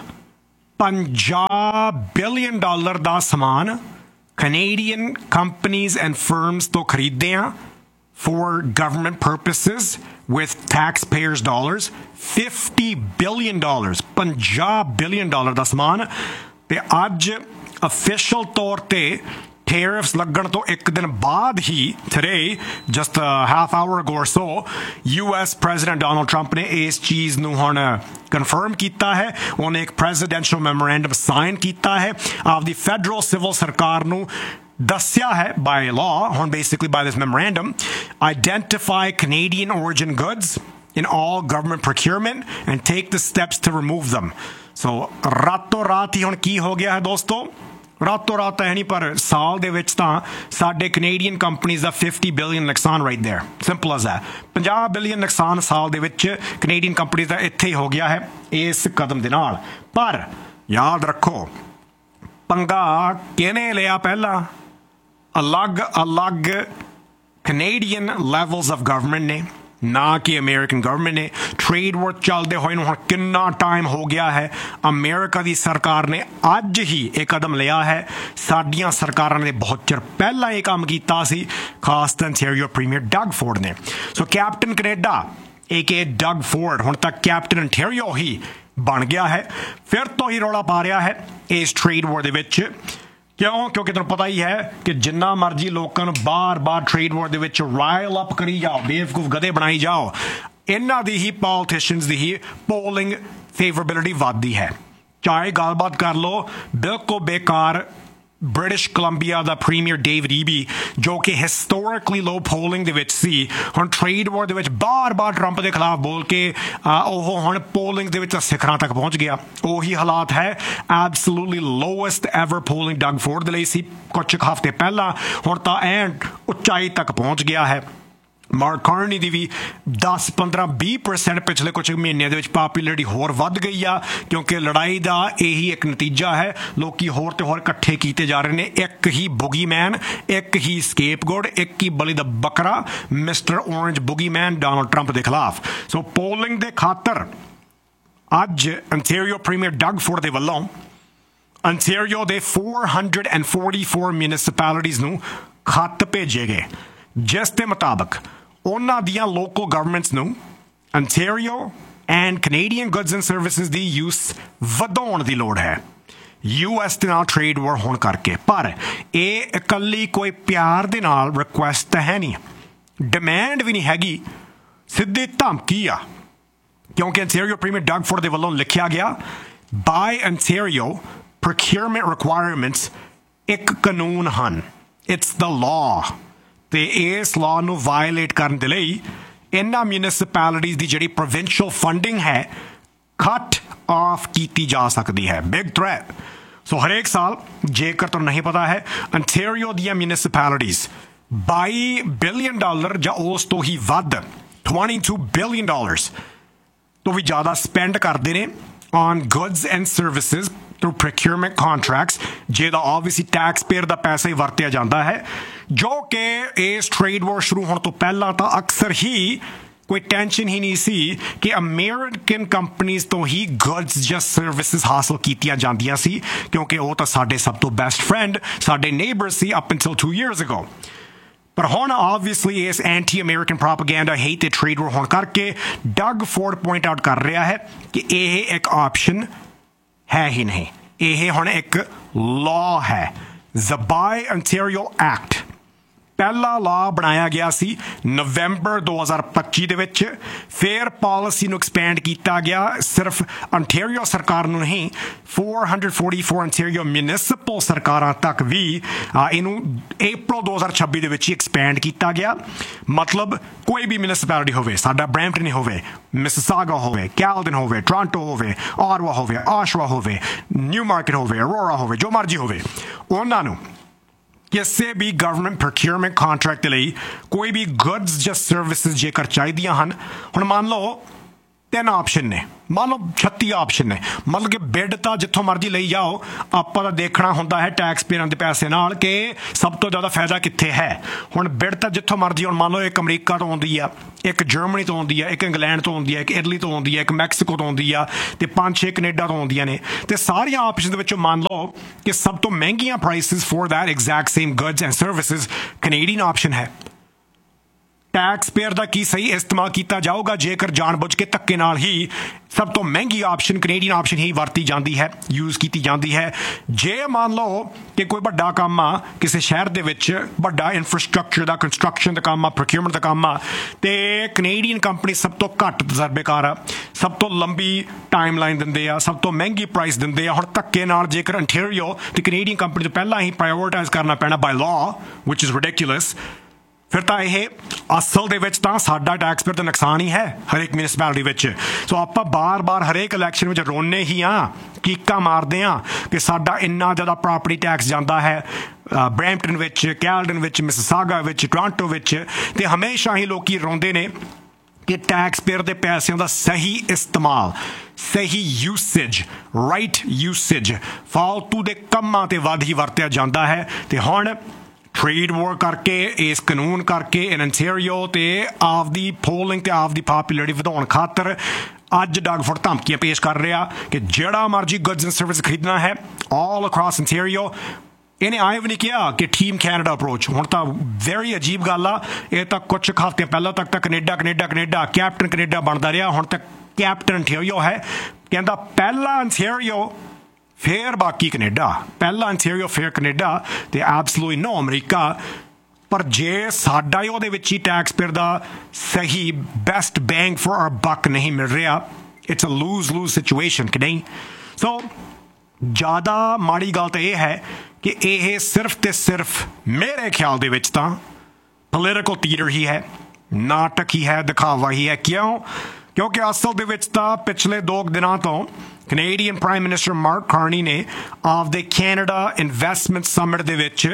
A: ਪੰਜਾਹ ਬਿਲੀਅਨ ਡਾਲਰ ਦਾ ਸਮਾਨ ਕੈਨੇਡੀਅਨ ਕੰਪਨੀਜ਼ ਐਂਡ ਫਰਮਸ ਤੋਂ ਖਰੀਦਦੇ ਹਾਂ for government purposes with taxpayers' dollars, fifty billion dollars, ਪੰਜਾਹ ਬਿਲੀਅਨ ਡਾਲਰ ਦਾ ਸਮਾਨ। ਤੇ ਅੱਜ ਅਫੀਸ਼ੀਅਲ ਤੌਰ ਤੇ ਟੈਰਿਫਸ ਲੱਗਣ ਤੋਂ ਇੱਕ ਦਿਨ ਬਾਅਦ ਹੀ, today, just a half hour ago or so, U S president Donald Trump ਨੇ ਇਸ ਚੀਜ਼ ਨੂੰ ਹੁਣ ਕਨਫਰਮ ਕੀਤਾ ਹੈ। ਉਹਨੇ ਇੱਕ ਪ੍ਰੈਜ਼ੀਡੈਂਸ਼ੀਅਲ ਮੈਮੋਰੈਂਡਮ ਸਾਈਨ ਕੀਤਾ ਹੈ, ਆਪਦੀ ਫੈਡਰਲ ਸਿਵਲ ਸਰਕਾਰ ਨੂੰ ਦੱਸਿਆ ਹੈ by law, ਹੁਣ basically by this memorandum, identify Canadian origin goods in all government procurement and take the steps to remove them. So ਰਾਤੋਂ ਰਾਤ ਹੀ ਹੁਣ ਕੀ ਹੋ ਗਿਆ ਹੈ ਦੋਸਤੋ, ਰਾਤੋਂ ਰਾਤ ਤਾਂ ਹੈ ਨਹੀਂ, ਪਰ ਸਾਲ ਦੇ ਵਿੱਚ ਤਾਂ ਸਾਡੇ ਕੈਨੇਡੀਅਨ ਕੰਪਨੀਜ਼ ਦਾ ਫਿਫਟੀ ਬਿਲੀਅਨ ਨੁਕਸਾਨ right there, simple as that, ਪੰਜਾਹ ਬਿਲੀਅਨ ਨੁਕਸਾਨ ਸਾਲ ਦੇ ਵਿੱਚ ਕੈਨੇਡੀਅਨ ਕੰਪਨੀਜ਼ ਦਾ ਇੱਥੇ ਹੀ ਹੋ ਗਿਆ ਹੈ ਇਸ ਕਦਮ ਦੇ ਨਾਲ। ਪਰ ਯਾਦ ਰੱਖੋ, ਪੰਗਾ ਕਿਹਨੇ ਲਿਆ ਪਹਿਲਾਂ? ਅਲੱਗ ਅਲੱਗ ਕੈਨੇਡੀਅਨ ਲੈਵਲਸ ਆਫ ਗਵਰਨਮੈਂਟ ਨੇ, ਨਾ ਕਿ ਅਮਰੀਕਨ ਗਵਰਨਮੈਂਟ ਨੇ। ਟ੍ਰੇਡ ਵਾਰ ਚੱਲਦੇ ਹੋਏ ਨੂੰ ਹੁਣ ਕਿੰਨਾ ਟਾਈਮ ਹੋ ਗਿਆ ਹੈ। ਅਮਰੀਕਾ ਦੀ ਸਰਕਾਰ ਨੇ ਅੱਜ ਹੀ ਇਹ ਕਦਮ ਲਿਆ ਹੈ, ਸਾਡੀਆਂ ਸਰਕਾਰਾਂ ਨੇ ਬਹੁਤ ਚਿਰ ਪਹਿਲਾਂ ਇਹ ਕੰਮ ਕੀਤਾ ਸੀ, ਖਾਸ ਤਾਂ ਅੰਟੈਰੀਓ ਪ੍ਰੀਮੀਅਰ ਡਗ ਫੋਰਡ ਨੇ। ਸੋ ਕੈਪਟਨ ਕੈਨੇਡਾ ਏ ਕੇ ਡਗ ਫੋਰਡ ਹੁਣ ਤੱਕ ਕੈਪਟਨ ਅੰਟੈਰੀਓ ਹੀ ਬਣ ਗਿਆ ਹੈ, ਫਿਰ ਤੋਂ ਹੀ ਰੌਲਾ ਪਾ ਰਿਹਾ ਹੈ ਇਸ ਟ੍ਰੇਡ ਵਾਰ ਦੇ ਵਿੱਚ। ਕਿਉਂ? ਕਿਉਂਕਿ ਤੁਹਾਨੂੰ ਪਤਾ ਹੀ ਹੈ ਕਿ ਜਿੰਨਾ ਮਰਜ਼ੀ ਲੋਕਾਂ ਨੂੰ ਬਾਰ-ਬਾਰ ਟ੍ਰੇਡ ਵਾਰ ਦੇ ਵਿੱਚ ਰਾਇਲ ਅਪ ਕਰੀ ਜਾਓ, ਬੇਵਕੂਫ ਗਧੇ ਬਣਾਈ ਜਾਓ, ਇਹਨਾਂ ਦੀ ਹੀ ਪੋਲੀਟੀਸ਼ੀਅਨਸ ਦੀ ਹੀ ਪੋਲਿੰਗ ਫੇਵਰੇਬਿਲਿਟੀ ਵੱਧਦੀ ਹੈ। ਚਾਹੇ ਗੱਲਬਾਤ ਕਰ ਲਓ, ਬਿਲਕੁਲ ਬੇਕਾਰ ਬ੍ਰਿਟਿਸ਼ ਕੋਲੰਬੀਆ ਦਾ ਪ੍ਰੀਮੀਅਰ ਡੇਵਿਡ ਈਬੀ ਜੋ ਕਿ ਹਿਸਟੋਰਿਕਲੀ ਲੋ ਪੋਲਿੰਗ ਦੇ ਵਿੱਚ ਸੀ, ਹੁਣ ਟ੍ਰੇਡ ਵਾਰ ਦੇ ਵਿੱਚ ਬਾਰ-ਬਾਰ ਟਰੰਪ ਦੇ ਖਿਲਾਫ ਬੋਲ ਕੇ ਉਹ ਹੁਣ ਪੋਲਿੰਗ ਦੇ ਵਿੱਚ ਸਿਖਰਾਂ ਤੱਕ ਪਹੁੰਚ ਗਿਆ। ਉਹੀ ਹਾਲਾਤ ਹੈ, absolutely lowest ever polling Doug Ford ਦੇ ਲਈ ਸੀ ਕੁਝ ਹਫ਼ਤੇ ਪਹਿਲਾਂ, ਹੁਣ ਤਾਂ ਐਨ ਉਚਾਈ ਤੱਕ ਪਹੁੰਚ ਗਿਆ ਹੈ। ਮਾਰਕ ਕਾਰਨੀ ਦੀ ਵੀ ਦਸ ਪੰਦਰਾਂ ਵੀਹ ਪਰਸੈਂਟ ਪਿਛਲੇ ਕੁਝ ਮਹੀਨਿਆਂ ਦੇ ਵਿੱਚ ਪਾਪੂਲੈਰਿਟੀ ਹੋਰ ਵੱਧ ਗਈ ਆ, ਕਿਉਂਕਿ ਲੜਾਈ ਦਾ ਇਹੀ ਇੱਕ ਨਤੀਜਾ ਹੈ, ਲੋਕੀ ਹੋਰ ਤੇ ਹੋਰ ਇਕੱਠੇ ਕੀਤੇ ਜਾ ਰਹੇ ਨੇ। ਇੱਕ ਹੀ ਬੁਗੀਮੈਨ, ਇੱਕ ਹੀ ਸਕੇਪਗੋਡ, ਇੱਕ ਹੀ ਬਲੀ ਦਾ ਬੱਕਰਾ, ਮਿਸਟਰ ਔਰੰਜ ਬੁਗੀਮੈਨ ਡੋਨਾਲਡ ਟਰੰਪ ਦੇ ਖਿਲਾਫ। ਸੋ ਪੋਲਿੰਗ ਦੇ ਖਾਤਰ ਅੱਜ ਅੰਟੈਰੀਓ ਪ੍ਰੀਮੀਅਰ ਡਗ ਫੋਰਡ ਦੇ ਵੱਲੋਂ ਅੰਟੈਰੀਓ ਦੇ four hundred forty-four ਮਿਊਨਿਸਪੈਲਿਟੀਜ਼ ਨੂੰ ਖੱਤ ਭੇਜੇ ਗਏ, ਜਿਸ ਦੇ ਮੁਤਾਬਕ ਉਹਨਾਂ ਦੀਆਂ ਲੋਕਲ ਗਵਰਨਮੈਂਟਸ ਨੂੰ Ontario and Canadian goods and services the use ਵਧਾਉਣ ਦੀ ਲੋੜ ਹੈ ਯੂ ਐਸ ਦੇ ਨਾਲ ਟ੍ਰੇਡ ਵਾਰ ਹੋਣ ਕਰਕੇ। ਪਰ ਇਹ ਇਕੱਲੀ ਕੋਈ ਪਿਆਰ ਦੇ ਨਾਲ ਰਿਕੁਐਸਟ ਤਾਂ ਹੈ ਨਹੀਂ, ਡਿਮਾਂਡ ਵੀ ਨਹੀਂ ਹੈਗੀ, ਸਿੱਧੀ ਧਮਕੀ ਆ, ਕਿਉਂਕਿ ਅੰਟੈਰੀਓ ਪ੍ਰੀਮੀਅਰ ਡਗ ਫੋਰਡ ਦੇ ਵੱਲੋਂ ਲਿਖਿਆ ਗਿਆ ਬਾਈ ਅੰਟੈਰੀਓ ਪ੍ਰੋਕਿਊਰਮੈਂਟ ਰਿਕੁਆਇਰਮੈਂਟਸ ਇੱਕ ਕਾਨੂੰਨ ਹਨ, ਇਟਸ ਦ ਲਾਅ, ਤੇ ਇਸ ਲਾਅ ਨੂੰ ਵਾਇਲੇਟ ਕਰਨ ਦੇ ਲਈ ਇਹਨਾਂ ਮਿਊਨਿਸਪੈਲਿਟੀਜ਼ ਦੀ ਜਿਹੜੀ ਪ੍ਰੋਵਿੰਸ਼ੀਅਲ ਫੰਡਿੰਗ ਹੈ ਕੱਟ ਆਫ ਕੀਤੀ ਜਾ ਸਕਦੀ ਹੈ। Big threat. ਸੋ ਹਰੇਕ ਸਾਲ, ਜੇਕਰ ਤੁਹਾਨੂੰ ਨਹੀਂ ਪਤਾ ਹੈ, ਅੰਟੈਰੀਓ ਦੀਆਂ ਮਿਊਨਿਸਪੈਲਿਟੀਜ਼ ਬਾਈ ਬਿਲੀਅਨ ਡਾਲਰ ਜਾਂ ਉਸ ਤੋਂ ਹੀ ਵੱਧ twenty-two ਬਿਲੀਅਨ ਡਾਲਰਸ ਤੋਂ ਵੀ ਜ਼ਿਆਦਾ ਸਪੈਂਡ ਕਰਦੇ ਨੇ on goods and services through procurement contracts, ਜਿਹਦਾ obviously ਟੈਕਸ ਪੇਅਰ ਦਾ ਪੈਸਾ ਹੀ ਵਰਤਿਆ ਜਾਂਦਾ ਹੈ, ਜੋ ਕਿ ਇਸ ਟ੍ਰੇਡ ਵਾਰ ਸ਼ੁਰੂ ਹੋਣ ਤੋਂ ਪਹਿਲਾਂ ਤਾਂ ਅਕਸਰ ਹੀ ਕੋਈ ਟੈਨਸ਼ਨ ਹੀ ਨਹੀਂ ਸੀ ਕਿ ਅਮਰੀਕਨ ਕੰਪਨੀਜ਼ ਤੋਂ ਹੀ ਗੁੱਡਸ ਜਾਂ ਸਰਵਿਸਿਜ਼ ਹਾਸਲ ਕੀਤੀਆਂ ਜਾਂਦੀਆਂ ਸੀ, ਕਿਉਂਕਿ ਉਹ ਤਾਂ ਸਾਡੇ ਸਭ ਤੋਂ ਬੈਸਟ ਫਰੈਂਡ, ਸਾਡੇ ਨੇਬਰ ਸੀ up until two years ago। ਪਰ ਹੁਣ ਆਬਵੀਅਸਲੀ ਇਸ ਐਂਟੀ ਅਮਰੀਕਨ ਪ੍ਰੋਪੇਗੈਂਡਾ ਹੇਟ ਤੇ ਟ੍ਰੇਡ ਵਾਰ ਹੋਣ ਕਰਕੇ ਡਗ ਫੋਰਡ ਪੁਆਇੰਟ ਆਊਟ ਕਰ ਰਿਹਾ ਹੈ ਕਿ ਇਹ ਇੱਕ ਆਪਸ਼ਨ ਹੈ ਹੀ ਨਹੀਂ, ਇਹ ਹੁਣ ਇੱਕ ਲਾਅ ਹੈ। ਦ ਬਾਈ ਅੰਟੈਰੀਓ ਐਕਟ ਪਹਿਲਾ ਲਾਅ ਬਣਾਇਆ ਗਿਆ ਸੀ ਨਵੰਬਰ ਦੋ ਹਜ਼ਾਰ ਪੱਚੀ ਦੇ ਵਿੱਚ, ਫਿਰ ਪਾਲਿਸੀ ਨੂੰ ਐਕਸਪੈਂਡ ਕੀਤਾ ਗਿਆ ਸਿਰਫ ਅੰਟੈਰੀਓ ਸਰਕਾਰ ਨੂੰ ਨਹੀਂ, four hundred forty-four Ontario municipal ਸਰਕਾਰਾਂ ਤੱਕ ਵੀ ਇਹਨੂੰ ਅਪ੍ਰੈਲ ਦੋ ਹਜ਼ਾਰ ਛੱਬੀ ਦੇ ਵਿੱਚ ਹੀ ਐਕਸਪੈਂਡ ਕੀਤਾ ਗਿਆ। ਮਤਲਬ ਕੋਈ ਵੀ ਮਿਊਨਿਸਪੈਲਿਟੀ ਹੋਵੇ, ਸਾਡਾ ਬਰੈਂਪਟਨ ਹੋਵੇ, ਮਿਸਿਸਾਗਾ ਹੋਵੇ, ਕੈਲਗਨ ਹੋਵੇ, ਟੋਰਾਂਟੋ ਹੋਵੇ, ਆਟਵਾ ਹੋਵੇ, ਆਸ਼ਵਾ ਹੋਵੇ, ਨਿਊ ਮਾਰਕੀਟ ਹੋਵੇ, ਅਰੋਰਾ ਹੋਵੇ, ਜੋ ਮਰਜ਼ੀ ਹੋਵੇ, ਉਹਨਾਂ ਨੂੰ ਕਿਸੇ ਵੀ ਗਵਰਨਮੈਂਟ ਪ੍ਰੋਕਿਊਰਮੈਂਟ ਕੰਟਰੈਕਟ ਦੇ ਲਈ ਕੋਈ ਵੀ ਗੁੱਡਸ ਜਾਂ ਸਰਵਿਸਿਜ਼ ਜੇਕਰ ਚਾਹੀਦੀਆਂ ਹਨ, ਹੁਣ ਮੰਨ ਲਓ ਤਿੰਨ ਆਪਸ਼ਨ ਨੇ, ਮੰਨ ਲਓ ਛੱਤੀ ਆਪਸ਼ਨ ਨੇ, ਮਤਲਬ ਕਿ ਬਿਡ ਤਾਂ ਜਿੱਥੋਂ ਮਰਜ਼ੀ ਲਈ ਜਾਓ, ਆਪਾਂ ਤਾਂ ਦੇਖਣਾ ਹੁੰਦਾ ਹੈ ਟੈਕਸ ਪੇਅਰਾਂ ਦੇ ਪੈਸੇ ਨਾਲ ਕਿ ਸਭ ਤੋਂ ਜ਼ਿਆਦਾ ਫਾਇਦਾ ਕਿੱਥੇ ਹੈ। ਹੁਣ ਬਿਡ ਤਾਂ ਜਿੱਥੋਂ ਮਰਜ਼ੀ, ਹੁਣ ਮੰਨ ਲਓ ਇੱਕ ਅਮਰੀਕਾ ਤੋਂ ਆਉਂਦੀ ਆ, ਇੱਕ ਜਰਮਨੀ ਤੋਂ ਆਉਂਦੀ ਆ, ਇੱਕ ਇੰਗਲੈਂਡ ਤੋਂ ਆਉਂਦੀ ਆ, ਇੱਕ ਇਟਲੀ ਤੋਂ ਆਉਂਦੀ ਆ, ਇੱਕ ਮੈਕਸੀਕੋ ਤੋਂ ਆਉਂਦੀ ਆ, ਤੇ ਪੰਜ ਛੇ ਕੈਨੇਡਾ ਤੋਂ ਆਉਂਦੀਆਂ ਨੇ, ਤੇ ਸਾਰੀਆਂ ਆਪਸ਼ਨ ਦੇ ਵਿੱਚੋਂ ਮੰਨ ਲਓ ਕਿ ਸਭ ਤੋਂ ਮਹਿੰਗੀਆਂ prices for that exact same goods and services Canadian option ਹੈ। ਟੈਕਸ ਪੇਅਰ ਦਾ ਕੀ ਸਹੀ ਇਸਤੇਮਾਲ ਕੀਤਾ ਜਾਊਗਾ ਜੇਕਰ ਜਾਣਬੁੱਝ ਕੇ ਧੱਕੇ ਨਾਲ ਹੀ ਸਭ ਤੋਂ ਮਹਿੰਗੀ ਆਪਸ਼ਨ ਕੈਨੇਡੀਅਨ ਆਪਸ਼ਨ ਹੀ ਵਰਤੀ ਜਾਂਦੀ ਹੈ, ਯੂਜ਼ ਕੀਤੀ ਜਾਂਦੀ ਹੈ। ਜੇ ਮੰਨ ਲਓ ਕਿ ਕੋਈ ਵੱਡਾ ਕੰਮ ਆ ਕਿਸੇ ਸ਼ਹਿਰ ਦੇ ਵਿੱਚ, ਵੱਡਾ ਇਨਫਰਾਸਟ੍ਰਕਚਰ ਦਾ, ਕੰਸਟਰਕਸ਼ਨ ਦਾ ਕੰਮ ਆ, ਪ੍ਰੋਕਿਊਰਮੈਂਟ ਦਾ ਕੰਮ ਆ, ਤੇ ਕੈਨੇਡੀਅਨ ਕੰਪਨੀ ਸਭ ਤੋਂ ਘੱਟ ਤਜਰਬੇਕਾਰ ਆ, ਸਭ ਤੋਂ ਲੰਬੀ ਟਾਈਮ ਲਾਈਨ ਦਿੰਦੇ ਆ, ਸਭ ਤੋਂ ਮਹਿੰਗੀ ਪ੍ਰਾਈਸ ਦਿੰਦੇ ਆ, ਹੁਣ ਧੱਕੇ ਨਾਲ ਜੇਕਰ ਅੰਟੈਰੀਓ ਤੇ ਕੈਨੇਡੀਅਨ ਕੰਪਨੀ ਤੋਂ ਪਹਿਲਾਂ ਹੀ ਪ੍ਰਾਇਓਰਟਾਈਜ਼ ਕਰਨਾ ਪੈਣਾ ਬਾਈ ਲਾਅ, ਵਿਚ ਇਜ਼ ਰਿਡਿਕੂਲਸ, ਫਿਰ ਤਾਂ ਇਹ ਅਸਲ ਦੇ ਵਿੱਚ ਤਾਂ ਸਾਡਾ ਟੈਕਸ ਪੇਅਰ ਦਾ ਨੁਕਸਾਨ ਹੀ ਹੈ ਹਰੇਕ ਮਿਊਨਿਸਪੈਲਿਟੀ ਵਿੱਚ। ਸੋ ਆਪਾਂ ਬਾਰ-ਬਾਰ ਹਰੇਕ ਇਲੈਕਸ਼ਨ ਵਿੱਚ ਰੋਨੇ ਹੀ ਹਾਂ, ਕੀਕਾਂ ਮਾਰਦੇ ਹਾਂ ਕਿ ਸਾਡਾ ਇੰਨਾ ਜ਼ਿਆਦਾ ਪ੍ਰਾਪਰਟੀ ਟੈਕਸ ਜਾਂਦਾ ਹੈ ਬਰੈਂਪਟਨ ਵਿੱਚ, ਕੈਲਗਨ ਵਿੱਚ, ਮਿਸਿਸਾਗਾ ਵਿੱਚ, ਟੋਰਾਂਟੋ ਵਿੱਚ, ਤੇ ਹਮੇਸ਼ਾ ਹੀ ਲੋਕੀ ਰੋਂਦੇ ਨੇ ਕਿ ਟੈਕਸ ਪੇਅਰ ਦੇ ਪੈਸਿਆਂ ਦਾ ਸਹੀ ਇਸਤੇਮਾਲ, ਸਹੀ ਯੂਸੇਜ, ਰਾਈਟ ਯੂਸੇਜ ਫਾਲਤੂ ਦੇ ਕੰਮਾਂ ਤੇ ਵੱਧ ਹੀ ਵਰਤਿਆ ਜਾਂਦਾ ਹੈ। ਤੇ ਹੁਣ ਟ੍ਰੇਡ ਵਾਰ ਕਰਕੇ, ਇਸ ਕਾਨੂੰਨ ਕਰਕੇ ਇਨ ਅੰਟੈਰੀਓ ਤੇ ਆਪਦੀ ਪੋਲਿੰਗ ਤੇ ਆਪਦੀ ਪਾਪੂਲੈਰਿਟੀ ਵਧਾਉਣ ਖਾਤਰ ਅੱਜ ਡਗ ਫੋਰਡ ਧਮਕੀਆਂ ਪੇਸ਼ ਕਰ ਰਿਹਾ ਕਿ ਜਿਹੜਾ ਮਰਜ਼ੀ ਗੁੱਡਸ ਐਂਡ ਸਰਵਿਸ ਖਰੀਦਣਾ ਹੈ ਆਲ ਅਕ੍ਰੋਸ ਅੰਟੈਰੀਓ। ਇਹਨੇ ਆਏ ਵੀ ਨਹੀਂ ਕਿਹਾ ਕਿ ਟੀਮ ਕੈਨੇਡਾ ਅਪਰੋਚ, ਹੁਣ ਤਾਂ ਵੈਰੀ ਅਜੀਬ ਗੱਲ ਆ, ਇਹ ਤਾਂ ਕੁਝ ਹਫ਼ਤੇ ਪਹਿਲਾਂ ਤੱਕ ਤਾਂ Canada Canada Canada captain Canada ਬਣਦਾ ਰਿਹਾ, ਹੁਣ ਤੱਕ ਕੈਪਟਨ ਅੰਟੈਰੀਓ ਹੈ। ਕਹਿੰਦਾ ਪਹਿਲਾ ਅੰਟੈਰੀਓ ਫਿਰ ਬਾਕੀ ਕੈਨੇਡਾ, ਪਹਿਲਾ ਅੰਟੈਰੀਓ ਫਿਰ ਕੈਨੇਡਾ, ਤੇ ਐਬਸੋਲੂਟਲੀ ਨੋ ਅਮਰੀਕਾ। ਪਰ ਜੇ ਸਾਡਾ ਹੀ ਉਹਦੇ ਵਿੱਚ ਹੀ ਟੈਕਸ ਪੇਅਰ ਦਾ ਸਹੀ ਬੈਸਟ ਬੈਂਗ ਫॉर ਆਰ ਬਕ ਨਹੀਂ ਮਿਲ ਰਿਹਾ, it's a loose loose situation ਕਿ ਨਹੀਂ। ਸੋ ਜ਼ਿਆਦਾ ਮਾੜੀ ਗੱਲ ਤਾਂ ਇਹ ਹੈ ਕਿ ਇਹ ਸਿਰਫ ਤੇ ਸਿਰਫ ਮੇਰੇ ਖਿਆਲ ਦੇ ਵਿੱਚ ਤਾਂ ਪੋਲੀਟੀਕਲ ਥੀਏਟਰ ਹੀ ਹੈ, ਨਾਟਕ ਹੀ ਹੈ, ਦਿਖਾਵਾ ਹੀ ਹੈ। ਕਿਉਂ? ਕਿਉਂਕਿ ਅਸਲ ਦੇ ਵਿੱਚ ਤਾਂ ਪਿਛਲੇ ਦੋ ਦਿਨਾਂ ਤੋਂ Canadian prime minister mark Carney ਨੇ ਆਪਦੇ ਕੈਨੇਡਾ ਇਨਵੈਸਟਮੈਂਟ ਸਮਿਟ ਦੇ ਵਿੱਚ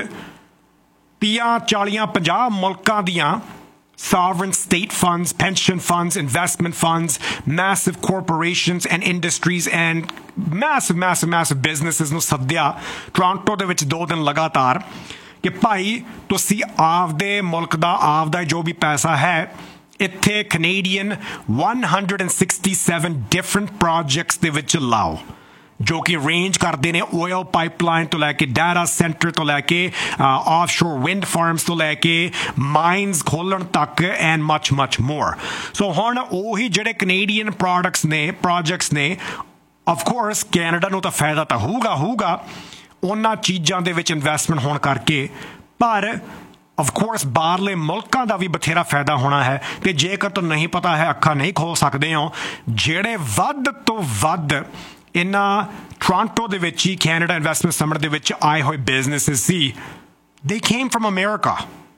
A: ਤੀਆਂ ਚਾਲੀਆਂ ਪੰਜਾਹ ਮੁਲਕਾਂ ਦੀਆਂ sovereign state funds, pension funds, investment funds, massive corporations and industries and massive, massive, massive businesses ਨੂੰ ਸੱਦਿਆ ਟੋਰਾਂਟੋ ਦੇ ਵਿੱਚ ਦੋ ਦਿਨ ਲਗਾਤਾਰ ਕਿ ਭਾਈ ਤੁਸੀਂ ਆਪਦੇ ਮੁਲਕ ਦਾ ਆਪਦਾ ਜੋ ਵੀ ਪੈਸਾ ਹੈ ਇੱਥੇ Canadian one hundred sixty-seven different projects ਦੇ ਵਿੱਚ ਲਾਓ, ਜੋ ਕਿ ਰੇਂਜ ਕਰਦੇ ਨੇ ਓਇਲ ਪਾਈਪਲਾਈਨ ਤੋਂ ਲੈ ਕੇ ਡਾਟਾ ਸੈਂਟਰ ਤੋਂ ਲੈ ਕੇ ਆਫਸ਼ੋਰ ਵਿੰਡ ਫਾਰਮਸ ਤੋਂ ਲੈ ਕੇ ਮਾਈਨਸ ਖੋਲ੍ਹਣ ਤੱਕ ਐਂਡ ਮਚ ਮਚ ਮੋਰ। ਸੋ ਹੁਣ ਉਹੀ ਜਿਹੜੇ ਕੈਨੇਡੀਅਨ ਪ੍ਰੋਡਕਟਸ ਨੇ ਪ੍ਰੋਜੈਕਟਸ ਨੇ ਆਫ ਕੋਰਸ ਕੈਨੇਡਾ ਨੂੰ ਤਾਂ ਫਾਇਦਾ ਤਾਂ ਹੋਊਗਾ ਹੋਊਗਾ ਉਹਨਾਂ ਚੀਜ਼ਾਂ ਦੇ ਵਿੱਚ ਇਨਵੈਸਟਮੈਂਟ ਹੋਣ ਕਰਕੇ, ਪਰ ਆਫ ਕੋਰਸ ਬਾਹਰਲੇ ਮੁਲਕਾਂ ਦਾ ਵੀ ਬਥੇਰਾ ਫਾਇਦਾ ਹੋਣਾ ਹੈ। ਅਤੇ ਜੇਕਰ ਤੁਹਾਨੂੰ ਨਹੀਂ ਪਤਾ ਹੈ, ਅੱਖਾਂ ਨਹੀਂ ਖੋਲ੍ਹ ਸਕਦੇ ਹੋ, ਜਿਹੜੇ ਵੱਧ ਤੋਂ ਵੱਧ ਇਹਨਾਂ ਟੋਰਾਂਟੋ ਦੇ ਵਿੱਚ ਹੀ ਕੈਨੇਡਾ ਇਨਵੈਸਟਮੈਂਟ ਸਮਿਟ ਦੇ ਵਿੱਚ ਆਏ ਹੋਏ ਬਿਜ਼ਨੈਸਿਸ ਸੀ, ਦੇ ਕੇਮ ਫਰਮ ਅਮਰੀਕਾ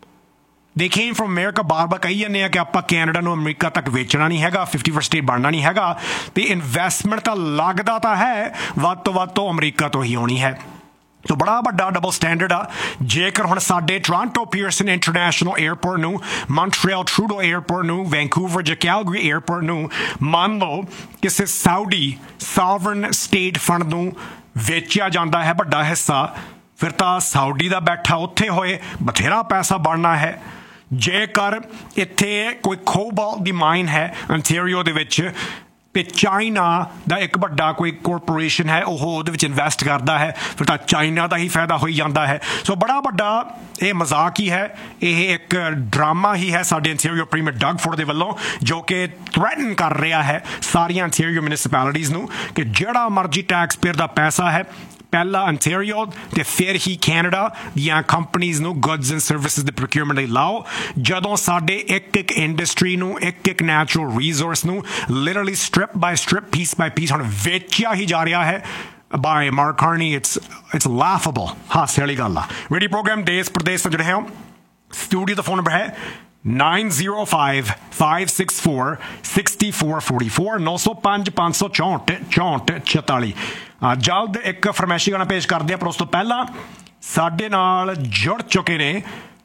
A: ਦੇ ਕੇਮ ਫਰਮ ਅਮਰੀਕਾ। ਬਾਰ ਬਾਰ ਕਹੀ ਜਾਂਦੇ ਆ ਕਿ ਆਪਾਂ ਕੈਨੇਡਾ ਨੂੰ ਅਮਰੀਕਾ ਤੱਕ ਵੇਚਣਾ ਨਹੀਂ ਹੈਗਾ, ਫਿਫਟੀ ਫਸਟ ਸਟੇਟ ਬਣਨਾ ਨਹੀਂ ਹੈਗਾ, ਅਤੇ ਇਨਵੈਸਟਮੈਂਟ ਤਾਂ ਲੱਗਦਾ ਤਾਂ ਹੈ ਵੱਧ ਤੋਂ ਵੱਧ ਤੋਂ ਅਮਰੀਕਾ ਤੋਂ ਹੀ ਆਉਣੀ ਹੈ। ਤੋ ਬੜਾ ਵੱਡਾ ਡਬਲ ਸਟੈਂਡਰਡ ਆ। ਜੇਕਰ ਹੁਣ ਸਾਡੇ ਟੋਰਾਂਟੋ ਪੀਅਰਸਨ ਇੰਟਰਨੈਸ਼ਨਲ ਏਅਰਪੋਰਟ ਨੂੰ, ਮੌਂਟਰੀਅਲ ਟਰੂਡੋ ਏਅਰਪੋਰਟ ਨੂੰ, ਵੈਨਕੂਵਰ ਜਾਂ ਕੈਲਗਰੀ ਏਅਰਪੋਰਟ ਨੂੰ ਮੰਨ ਲਓ ਕਿਸੇ ਸਾਊਡੀ ਸਾਵਰਨ ਸਟੇਟ ਫੰਡ ਨੂੰ ਵੇਚਿਆ ਜਾਂਦਾ ਹੈ ਵੱਡਾ ਹਿੱਸਾ, ਫਿਰ ਤਾਂ ਸਾਊਡੀ ਦਾ ਬੈਠਾ ਉੱਥੇ ਹੋਏ ਬਥੇਰਾ ਪੈਸਾ ਬਣਨਾ ਹੈ। ਜੇਕਰ ਇੱਥੇ ਕੋਈ ਕੋਬਾਲਟ ਦੀ ਮਾਈਨ ਹੈ ਅੰਟੈਰੀਓ ਦੇ ਵਿੱਚ ਅਤੇ ਚਾਈਨਾ ਦਾ ਇੱਕ ਵੱਡਾ ਕੋਈ ਕੋਰਪੋਰੇਸ਼ਨ ਹੈ ਉਹ ਉਹਦੇ ਵਿੱਚ ਇਨਵੈਸਟ ਕਰਦਾ ਹੈ, ਫਿਰ ਤਾਂ ਚਾਈਨਾ ਦਾ ਹੀ ਫਾਇਦਾ ਹੋਈ ਜਾਂਦਾ ਹੈ। ਸੋ ਬੜਾ ਵੱਡਾ ਇਹ ਮਜ਼ਾਕ ਹੀ ਹੈ, ਇਹ ਇੱਕ ਡਰਾਮਾ ਹੀ ਹੈ ਸਾਡੇ ਅੰਟੈਰੀਓ ਪ੍ਰੀਮੀਅਰ ਡਗ ਫੋਰਡ ਦੇ ਵੱਲੋਂ, ਜੋ ਕਿ ਥ੍ਰੈਟਨ ਕਰ ਰਿਹਾ ਹੈ ਸਾਰੀਆਂ ਅੰਟੈਰੀਓ ਮਿਊਨਿਸਪੈਲਿਟੀਜ਼ ਨੂੰ ਕਿ ਜਿਹੜਾ ਮਰਜ਼ੀ ਟੈਕਸ ਪੇਅਰ ਦਾ ਪੈਸਾ ਹੈ ਪਹਿਲਾਂ ਅੰਟੈਰੀਓ ਅਤੇ ਫਿਰ ਹੀ ਕੈਨੇਡਾ ਦੀਆਂ ਕੰਪਨੀਜ਼ ਨੂੰ ਗੁੱਡਸ ਐਂਡ ਸਰਵਿਸਿਜ਼ ਦੇ ਪ੍ਰੋਕਿਊਰਮੈਂਟ ਲਈ ਲਾਓ। ਜਦੋਂ ਸਾਡੇ ਇੱਕ ਇੱਕ ਇੰਡਸਟਰੀ ਨੂੰ, ਇੱਕ ਇੱਕ ਨੈਚੁਰਲ ਰਿਸੋਰਸ ਨੂੰ literally strip bye strip, piece bye piece ਹੁਣ ਵੇਚਿਆ ਹੀ ਜਾ ਰਿਹਾ ਹੈ bye mark Carney, it's it's ਲਾਫੇਬਲ। ਹਾਸੇ ਵਾਲੀ ਗੱਲ ਆ। ਰੇਡੀਓ ਪ੍ਰੋਗਰਾਮ ਦੇਸ਼ ਪ੍ਰਦੇਸ਼ ਤੋਂ ਜਿਹੜੇ ਹੋ ਸਟੂਡੀਓ ਦਾ ਫੋਨ ਨੰਬਰ ਹੈ nine zero five five six four six four four four ਨੌ ਸੌ ਪੰਜ ਪੰਜ ਸੌ ਚੌਂਹਠ ਚੌਂਹਠ ਚੁਤਾਲੀ। ਜਲਦ ਇੱਕ ਫਰਮਾਇਸ਼ੀ ਗਾਣਾ ਪੇਸ਼ ਕਰਦੇ ਹਾਂ, ਪਰ ਉਸ ਤੋਂ ਪਹਿਲਾਂ ਸਾਡੇ ਨਾਲ ਜੁੜ ਚੁੱਕੇ ਨੇ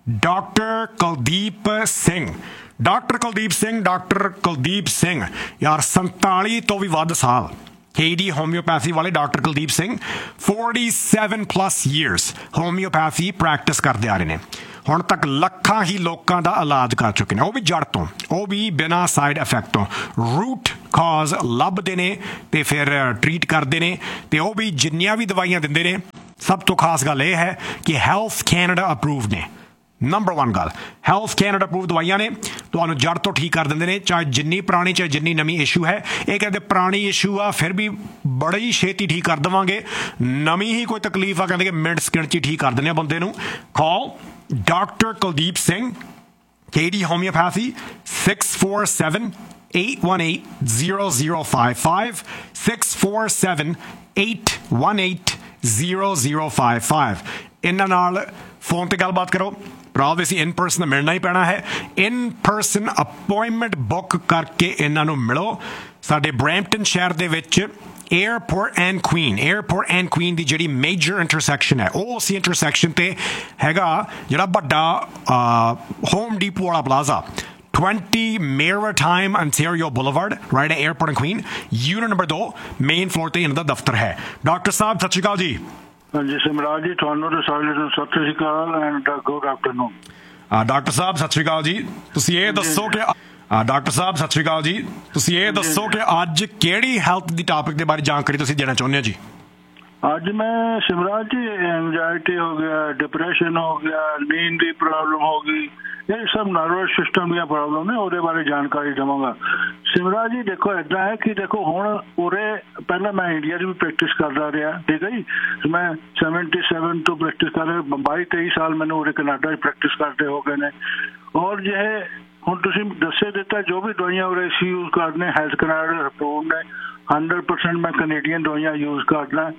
A: doctor Kuldeep Singh. Doctor Kuldeep Singh doctor Kuldeep Singh ਯਾਰ ਸੰਤਾਲੀ ਤੋਂ ਵੀ ਵੱਧ ਸਾਲ ਕੇਡੀ ਹੋਮਿਓਪੈਥੀ ਵਾਲੇ doctor Kuldeep Singh forty-seven plus years homeopathy practice ਕਰਦੇ ਆ ਰਹੇ ਨੇ। ਹੁਣ ਤੱਕ ਲੱਖਾਂ ਹੀ ਲੋਕਾਂ ਦਾ ਇਲਾਜ ਕਰ ਚੁੱਕੇ ਨੇ, ਉਹ ਵੀ ਜੜ ਤੋਂ, ਉਹ ਵੀ ਬਿਨਾਂ ਸਾਈਡ ਇਫੈਕਟ ਤੋਂ। ਰੂਟ ਕਾਜ਼ ਲੱਭਦੇ ਨੇ ਅਤੇ ਫਿਰ ਟਰੀਟ ਕਰਦੇ ਨੇ, ਅਤੇ ਉਹ ਵੀ ਜਿੰਨੀਆਂ ਵੀ ਦਵਾਈਆਂ ਦਿੰਦੇ ਨੇ। ਸਭ ਤੋਂ ਖਾਸ ਗੱਲ ਇਹ ਹੈ ਕਿ ਹੈਲਥ ਕੈਨੇਡਾ ਅਪਰੂਵਡ ਨੇ। ਨੰਬਰ ਵਨ ਗੱਲ, ਹੈਲਥ ਕੈਨੇਡਾ ਅਪਰੂਵਡ ਦਵਾਈਆਂ ਨੇ, ਤੁਹਾਨੂੰ ਜੜ ਤੋਂ ਠੀਕ ਕਰ ਦਿੰਦੇ ਨੇ, ਚਾਹੇ ਜਿੰਨੀ ਪੁਰਾਣੀ ਚਾਹੇ ਜਿੰਨੀ ਨਵੀਂ ਇਸ਼ੂ ਹੈ। ਇਹ ਕਹਿੰਦੇ ਪੁਰਾਣੀ ਇਸ਼ੂ ਆ ਫਿਰ ਵੀ ਬੜੀ ਛੇਤੀ ਠੀਕ ਕਰ ਦੇਵਾਂਗੇ, ਨਵੀਂ ਹੀ ਕੋਈ ਤਕਲੀਫ ਆ ਕਹਿੰਦੇ ਕਿ ਮਿੰਟ ਸਕਿੰਟ 'ਚ ਹੀ ਠੀਕ ਕਰ ਦਿੰਦੇ ਆ ਬੰਦੇ ਨੂੰ। ਕਾਲ ਡਾਕਟਰ ਕੁਲਦੀਪ ਸਿੰਘ, ਕੇਡੀ homeopathy, six four seven eight one eight zero zero five five six four seven eight one eight zero zero five five। ਇਹਨਾਂ ਨਾਲ ਫੋਨ ਤੇ ਗੱਲਬਾਤ ਕਰੋ, ਪਰ ਆਬਵੀਅਸਲੀ ਇਨ ਪਰਸਨ ਤਾਂ ਮਿਲਣਾ ਹੀ ਪੈਣਾ ਹੈ। ਇਨ ਪਰਸਨ ਅਪੋਇੰਟਮੈਂਟ ਬੁੱਕ ਕਰਕੇ ਇਹਨਾਂ ਨੂੰ ਮਿਲੋ। ਸਾਡੇ ਬਰੈਂਪਟਨ ਸ਼ਹਿਰ ਦੇ ਵਿੱਚ airport and Queen airport and Queen ਦੀ ਜਿਹੜੀ ਮੇਜਰ ਇੰਟਰਸੈਕਸ਼ਨ ਹੈ, ਉਹ ਉਸੇ ਇੰਟਰਸੈਕਸ਼ਨ 'ਤੇ ਹੈਗਾ ਜਿਹੜਾ ਵੱਡਾ ਹੋਮ ਡੀਪੋ ਵਾਲਾ plaza, twenty Maritime Ontario Boulevard, right at Airport and Queen, unit number ਦੋ, ਮੇਨ ਫਲੋਰ 'ਤੇ ਇਹਨਾਂ ਦਾ ਦਫ਼ਤਰ ਹੈ। ਡਾਕਟਰ ਸਾਹਿਬ ਸਤਿ ਸ਼੍ਰੀ ਅਕਾਲ ਜੀ।
C: ਹਾਂਜੀ ਸਿਮਰਾਜ ਜੀ, ਤੁਹਾਨੂੰ ਤੇ ਸਾਰੇ ਨੂੰ ਸਤਿ ਸ਼੍ਰੀ ਅਕਾਲ ਐਂਡ ਗੁੱਡ ਆਫਟਰਨੂਨ।
A: ਡਾਕਟਰ ਸਾਹਿਬ ਸਤਿ ਸ਼੍ਰੀ ਅਕਾਲ ਜੀ। ਤੁਸੀਂ ਇਹ ਦੱਸੋ ਕਿ ਡਾਕਟਰ ਸਾਹਿਬ ਸਤਿ ਸ਼੍ਰੀ ਅਕਾਲ ਜੀ ਤੁਸੀਂ ਇਹ ਦੱਸੋ ਕਿ ਅੱਜ ਕਿਹੜੀ ਹੈਲਥ ਦੀ ਟਾਪਿਕ ਦੇ ਬਾਰੇ ਜਾਣਕਾਰੀ ਤੁਸੀਂ ਦੇਣਾ ਚਾਹੁੰਦੇ ਹੋ ਜੀ?
C: ਅੱਜ ਮੈਂ ਸਿਮਰਾਜ ਜੀ ਐਂਜ਼ਾਇਟੀ ਹੋ ਗਿਆ, ਡਿਪਰੈਸ਼ਨ ਹੋ ਗਿਆ, ਨੀਂਦ ਦੀ ਪ੍ਰੋਬਲਮ ਹੋ ਗਈ, ਇਹ ਸਭ ਨਰਵਸ ਸਿਸਟਮ ਦੀਆਂ ਪ੍ਰੋਬਲਮ ਨੇ, ਉਹਦੇ ਬਾਰੇ ਜਾਣਕਾਰੀ ਦੇਵਾਂਗਾ। ਸਿਮਰਾਜ ਜੀ ਦੇਖੋ ਇੱਦਾਂ ਹੈ ਕਿ ਦੇਖੋ ਹੁਣ ਉਰੇ ਪਹਿਲਾਂ ਮੈਂ ਇੰਡੀਆ 'ਚ ਵੀ ਪ੍ਰੈਕਟਿਸ ਕਰਦਾ ਰਿਹਾ, ਠੀਕ ਹੈ ਜੀ। ਮੈਂ ਸੈਵਨਟੀ ਸੈਵਨ ਤੋਂ ਪ੍ਰੈਕਟਿਸ ਕਰ ਰਿਹਾ, ਬਾਈ ਤੇਈ ਸਾਲ ਮੈਨੂੰ ਉਰੇ ਕਨਾਡਾ 'ਚ ਪ੍ਰੈਕਟਿਸ ਕਰਦੇ ਹੋ ਗਏ ਨੇ। ਔਰ ਜਿਹੇ ਹੁਣ ਤੁਸੀਂ ਦੱਸੇ ਦਿੱਤਾ ਜੋ ਵੀ ਦਵਾਈਆਂ ਉਰੇ ਅਸੀਂ ਯੂਜ਼ ਕਰਨੇ ਹੈਲਥ ਕਨਾਡਾ ਅਪਰੂਵਡ ਨੇ, ਹੰਡਰਡ ਪਰਸੈਂਟ ਮੈਂ ਕੈਨੇਡੀਅਨ ਦਵਾਈਆਂ ਯੂਜ਼ ਕਰਨਾ।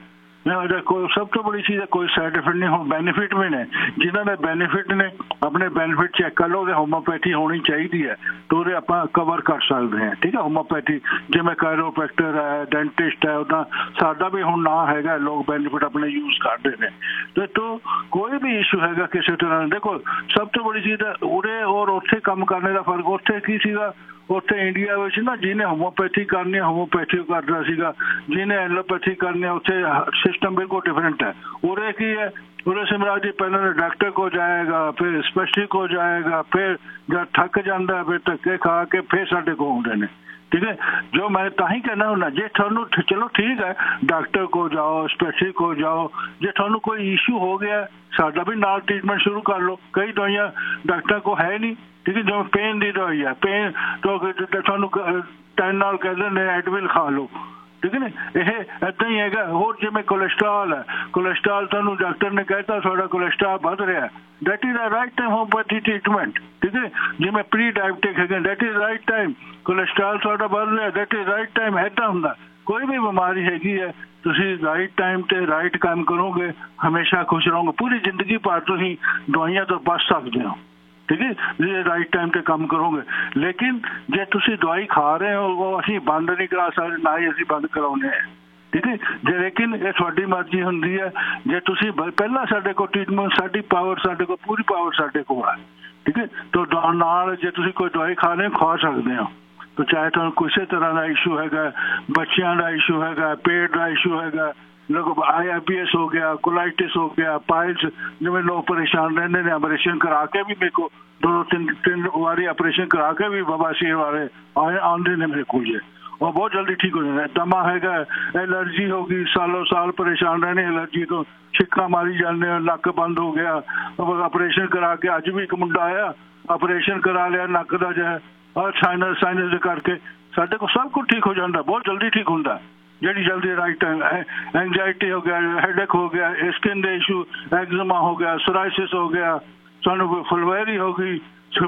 C: कोई सब तो बड़ी चीज़ है कोई साइड इफेक्ट नहीं हो बेनिफिट भी ने जिन्होंने बेनिफिट ने अपने बेनिफिट चेक कर लो होम्योपैथी होनी चाहिए है तो वो आप कवर कर सकते हैं ठीक है होम्योपैथी जिमें कायरोप्रैक्टर है डेंटिस्ट है उदा साडा भी हुण ना है लोग बेनिफिट अपने यूज करते हैं तो, तो कोई भी इशू है किसी तरह देखो सब तो बड़ी चीज़ है उरे और उत्थे काम करने का फर्क उत्थे की सीगा उत्थे इंडिया में ना जिन्हें होम्योपैथी करनी होम्योपैथी करता सीगा जिन्हें एलोपैथी करनी उत्थे सिस्टम बिल्कुल डिफरेंट है उरे की है उरे सिमराज जी पहले डॉक्टर को जाएगा फिर स्पेशलिस्ट को जाएगा फिर जब थक जाता है फिर धक्के खा के फिर साढ़े को आते हैं ठीक है जो मैं ताही कहना हूँ जे थानू चलो ठीक है डॉक्टर को जाओ स्पेशलिस्ट को जाओ जे थानू कोई इशू हो गया साडा भी नाल ट्रीटमेंट शुरू कर लो कई दवाइयां डॉक्टर को है नहीं ठीक है जो पेन की दवाई है पेन तो थानू टाइम नाल कह दें एडविल खा लो ठीक है ना यह इदा ही है होर जिमें कोलेस्ट्रॉल है कोलेस्ट्रॉल थानू डॉक्टर ने कहता थोड़ा कोलेस्ट्रॉल बढ़ रहा है that is the right time homeopathy treatment ठीक है जिमें प्री डायबिटिक है that is right time cholesterol थोड़ा बढ़ रहा है दैट इज राइट टाइम ऐसा होंगे कोई भी बीमारी हैगी है तुसी राइट टाइम ते राइट काम करोगे हमेशा खुश रहोगे पूरी जिंदगी भर तुसी दवाइयां तो बच सकते हो ठीक है जे राइट टाइम ते काम करोगे लेकिन जे तुसी दवाई खा रहे हो वो असीं बंद नहीं करा सकते ना ही असीं बंद कराउने हैं ठीक है जे लेकिन ये तुहाडी मर्जी हुंदी है जे तुसी पहला साडे को ट्रीटमेंट साडी पावर साडे को पूरी पावर साडे को है ठीक है तो नाल जे तुसी कोई दवाई खा रहे हो खा सकते हो तो चाहे तो किसी तरह का इशू है बच्चों का इशू है पेट का इशू है लोग आई आई पी एस हो गया कोलाइटिस हो गया पाइल्स जिसमें लोग परेशान रहने ने ऑपरेशन करा के भी मेरे को दो तीन तीन बारी ऑपरेशन करा के भी बवासीर वाले आते ने मेरे को ये और बहुत जल्दी ठीक हो जाता है दमा है एलर्जी होगी सालों साल परेशान रहने एलर्जी तो छिक्का मारी जाने नक बंद हो गया ऑपरेशन करा के अज भी एक मुंडा आया ऑपरेशन करा लिया नक का जो है और साइनस साइनस करके साढ़े को सब कुछ ठीक हो जाता बहुत जल्दी ठीक होता जी जल्दी राइट टाइम एंगजाइटी हो गया हेडेक हो गया स्किन के इशू एक्जिमा हो गया सोराइसिस हो गया सानू फुलवेरी हो गई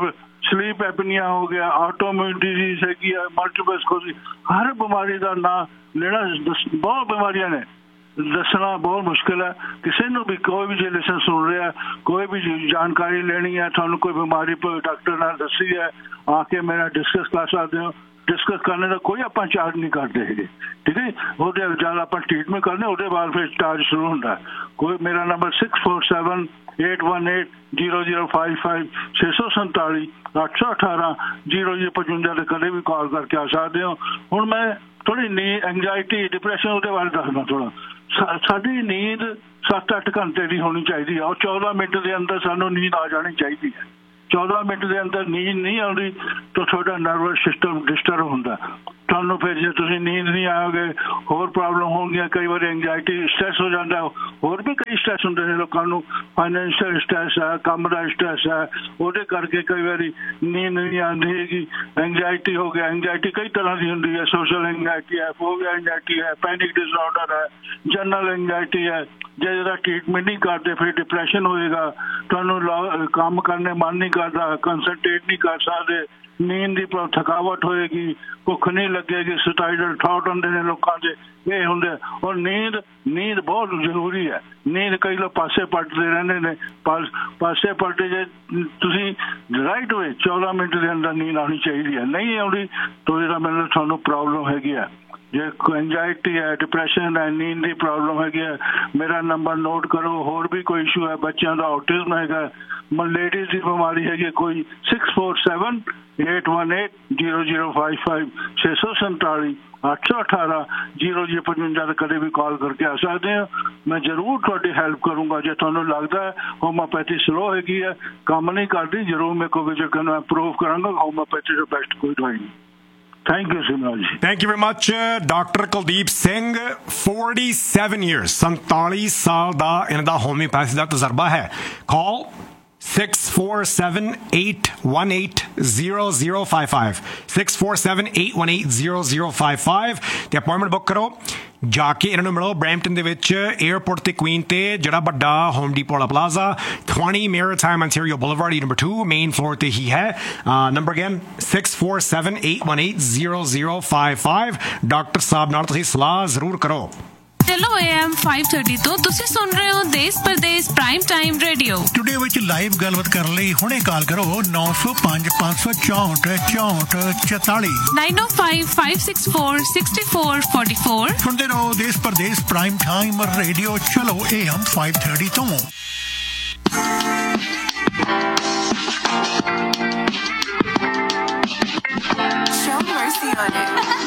C: स्लीप एपनिया हो गया ऑटोइम्यून डिजीज हैगी मल्टीपल स्क्लेरोसिस हर बीमारी का ना लेना बहुत बीमारियां ने दसना बहुत मुश्किल है किसी ने भी कोई भी जो लेसन सुन रहा है कोई भी जानकारी लेनी है थानू कोई बीमारी पर डॉक्टर ने दसी है आके मेरा डिस्कस कर सकते हो डिस्कस करने का कोई आप चार्ज नहीं करते है ठीक है वो जब आप ट्रीटमेंट करने उसके बाद फिर चार्ज शुरू होता है कोई मेरा number six four seven eight one eight zero zero five five छे सौ संताली अठ सौ अठारह जीरो जीरो पचवंजा से कदे भी कॉल करके आ सकते हो हूँ मैं थोड़ी नींद एंगजाइटी डिप्रैशन उसके बारे दसना थोड़ा साडी नींद सत्त अठ घंटे की होनी चाहिए और चौदह मिनट के अंदर सानू नींद आ जानी चाहिए है चौदह मिनट के अंदर नींद नहीं आती तो थोड़ा नर्वस सिस्टम डिस्टर्ब होता थानू फिर जो तुम नींद नहीं आओगे होर प्रॉब्लम होंगी कई बार एंगजाइटी स्ट्रैस हो जाता है होर भी कई स्ट्रैस होंगे ने लोगों फाइनेंशियल स्ट्रैस है काम का स्ट्रैस है वो करके कई बार नींद नहीं आती है एंगजाइटी हो गया एंगजाइटी कई तरह की होंगी है सोशल एंगजाइटी है फोबिया एंगजाइटी है पैनिक डिसऑर्डर है जनरल एंगजाइटी है जो ट्रीटमेंट नहीं करते फिर डिप्रैशन होएगा थानू काम करने मन नहीं करता कंसनट्रेट नहीं कर सकते नींद की थकावट होएगी भुख नहीं लगेगी सुसाइडल थॉट होंगे ने लोगों के ये होंगे और नींद नींद बहुत जरूरी है नींद कई लोग पासे पलटते रहने ने पास पासे पलटे जे तुसी राइट वे चौदह मिनट के अंदर नींद आनी चाहिए नहीं आती तो जो मतलब थानू प्रॉब्लम हैगी है जो एंजाइटी है डिप्रैशन है नींद की प्रॉब्लम है मेरा नंबर नोट करो होर भी कोई इशू है बच्चों का ऑटिज्म है लेडीज की बीमारी है कोई six four seven eight one eight zero zero five five छे सौ संताली अठ सौ अठारह जीरो जीरो पचवंजा कदे भी कॉल करके आ सकते हैं मैं जरूर थोड़ी हेल्प करूंगा जो थानू लगता है होम्योपैथी स्लो हैगी है काम नहीं करती जरूर मेरे को विजिट करना मैं प्रूव करांगा होम्योपैथी से बेस्ट कोई दवाई नहीं Thank you, Simran.
A: Thank you very much, uh, Doctor Kuldeep Singh. forty-seven years, forty-seven साल दा इनदा होम्योपैथी दा तजर्बा है. Call six four seven eight one eight zero zero five five. six four seven eight one eight zero zero five five. The appointment book करो. जाके इन्होंने मिलो Brampton दे विच airport ते क्वीन ते जड़ा बड़ा होम डिपो वाला plaza twenty Maritime Ontario Boulevard number two main floor ते ही है number again six four seven eight one eight zero zero five five doctor साहब नाल तुसीं सलाह जरूर करो
D: ਚਲੋ A M five thirty ਤੋਂ ਤੁਸੀਂ ਸੁਣ ਰਹੇ ਹੋ ਦੇਸ਼ Pradesh prime time radio.
E: Today ਵਿੱਚ ਲਾਈਵ ਗੱਲਬਾਤ ਕਰਨ ਲਈ ਹੁਣੇ ਕਾਲ ਕਰੋ ਨੌ ਸੌ ਪੰਜ ਪੰਜ ਸੌ ਚੌਂਹਠ ਚੌਂਹਠ ਚੁਤਾਲੀ
D: nine oh five five six four six four four four।
E: ਸੁਣਦੇ ਰਹੋ ਦੇਸ਼ ਪ੍ਰਦੇਸ਼ ਪ੍ਰਾਈਮ ਟਾਈਮ ਰੇਡੀਓ। ਚਲੋ A M five thirty ਤੋਂ।
F: Show mercy on it.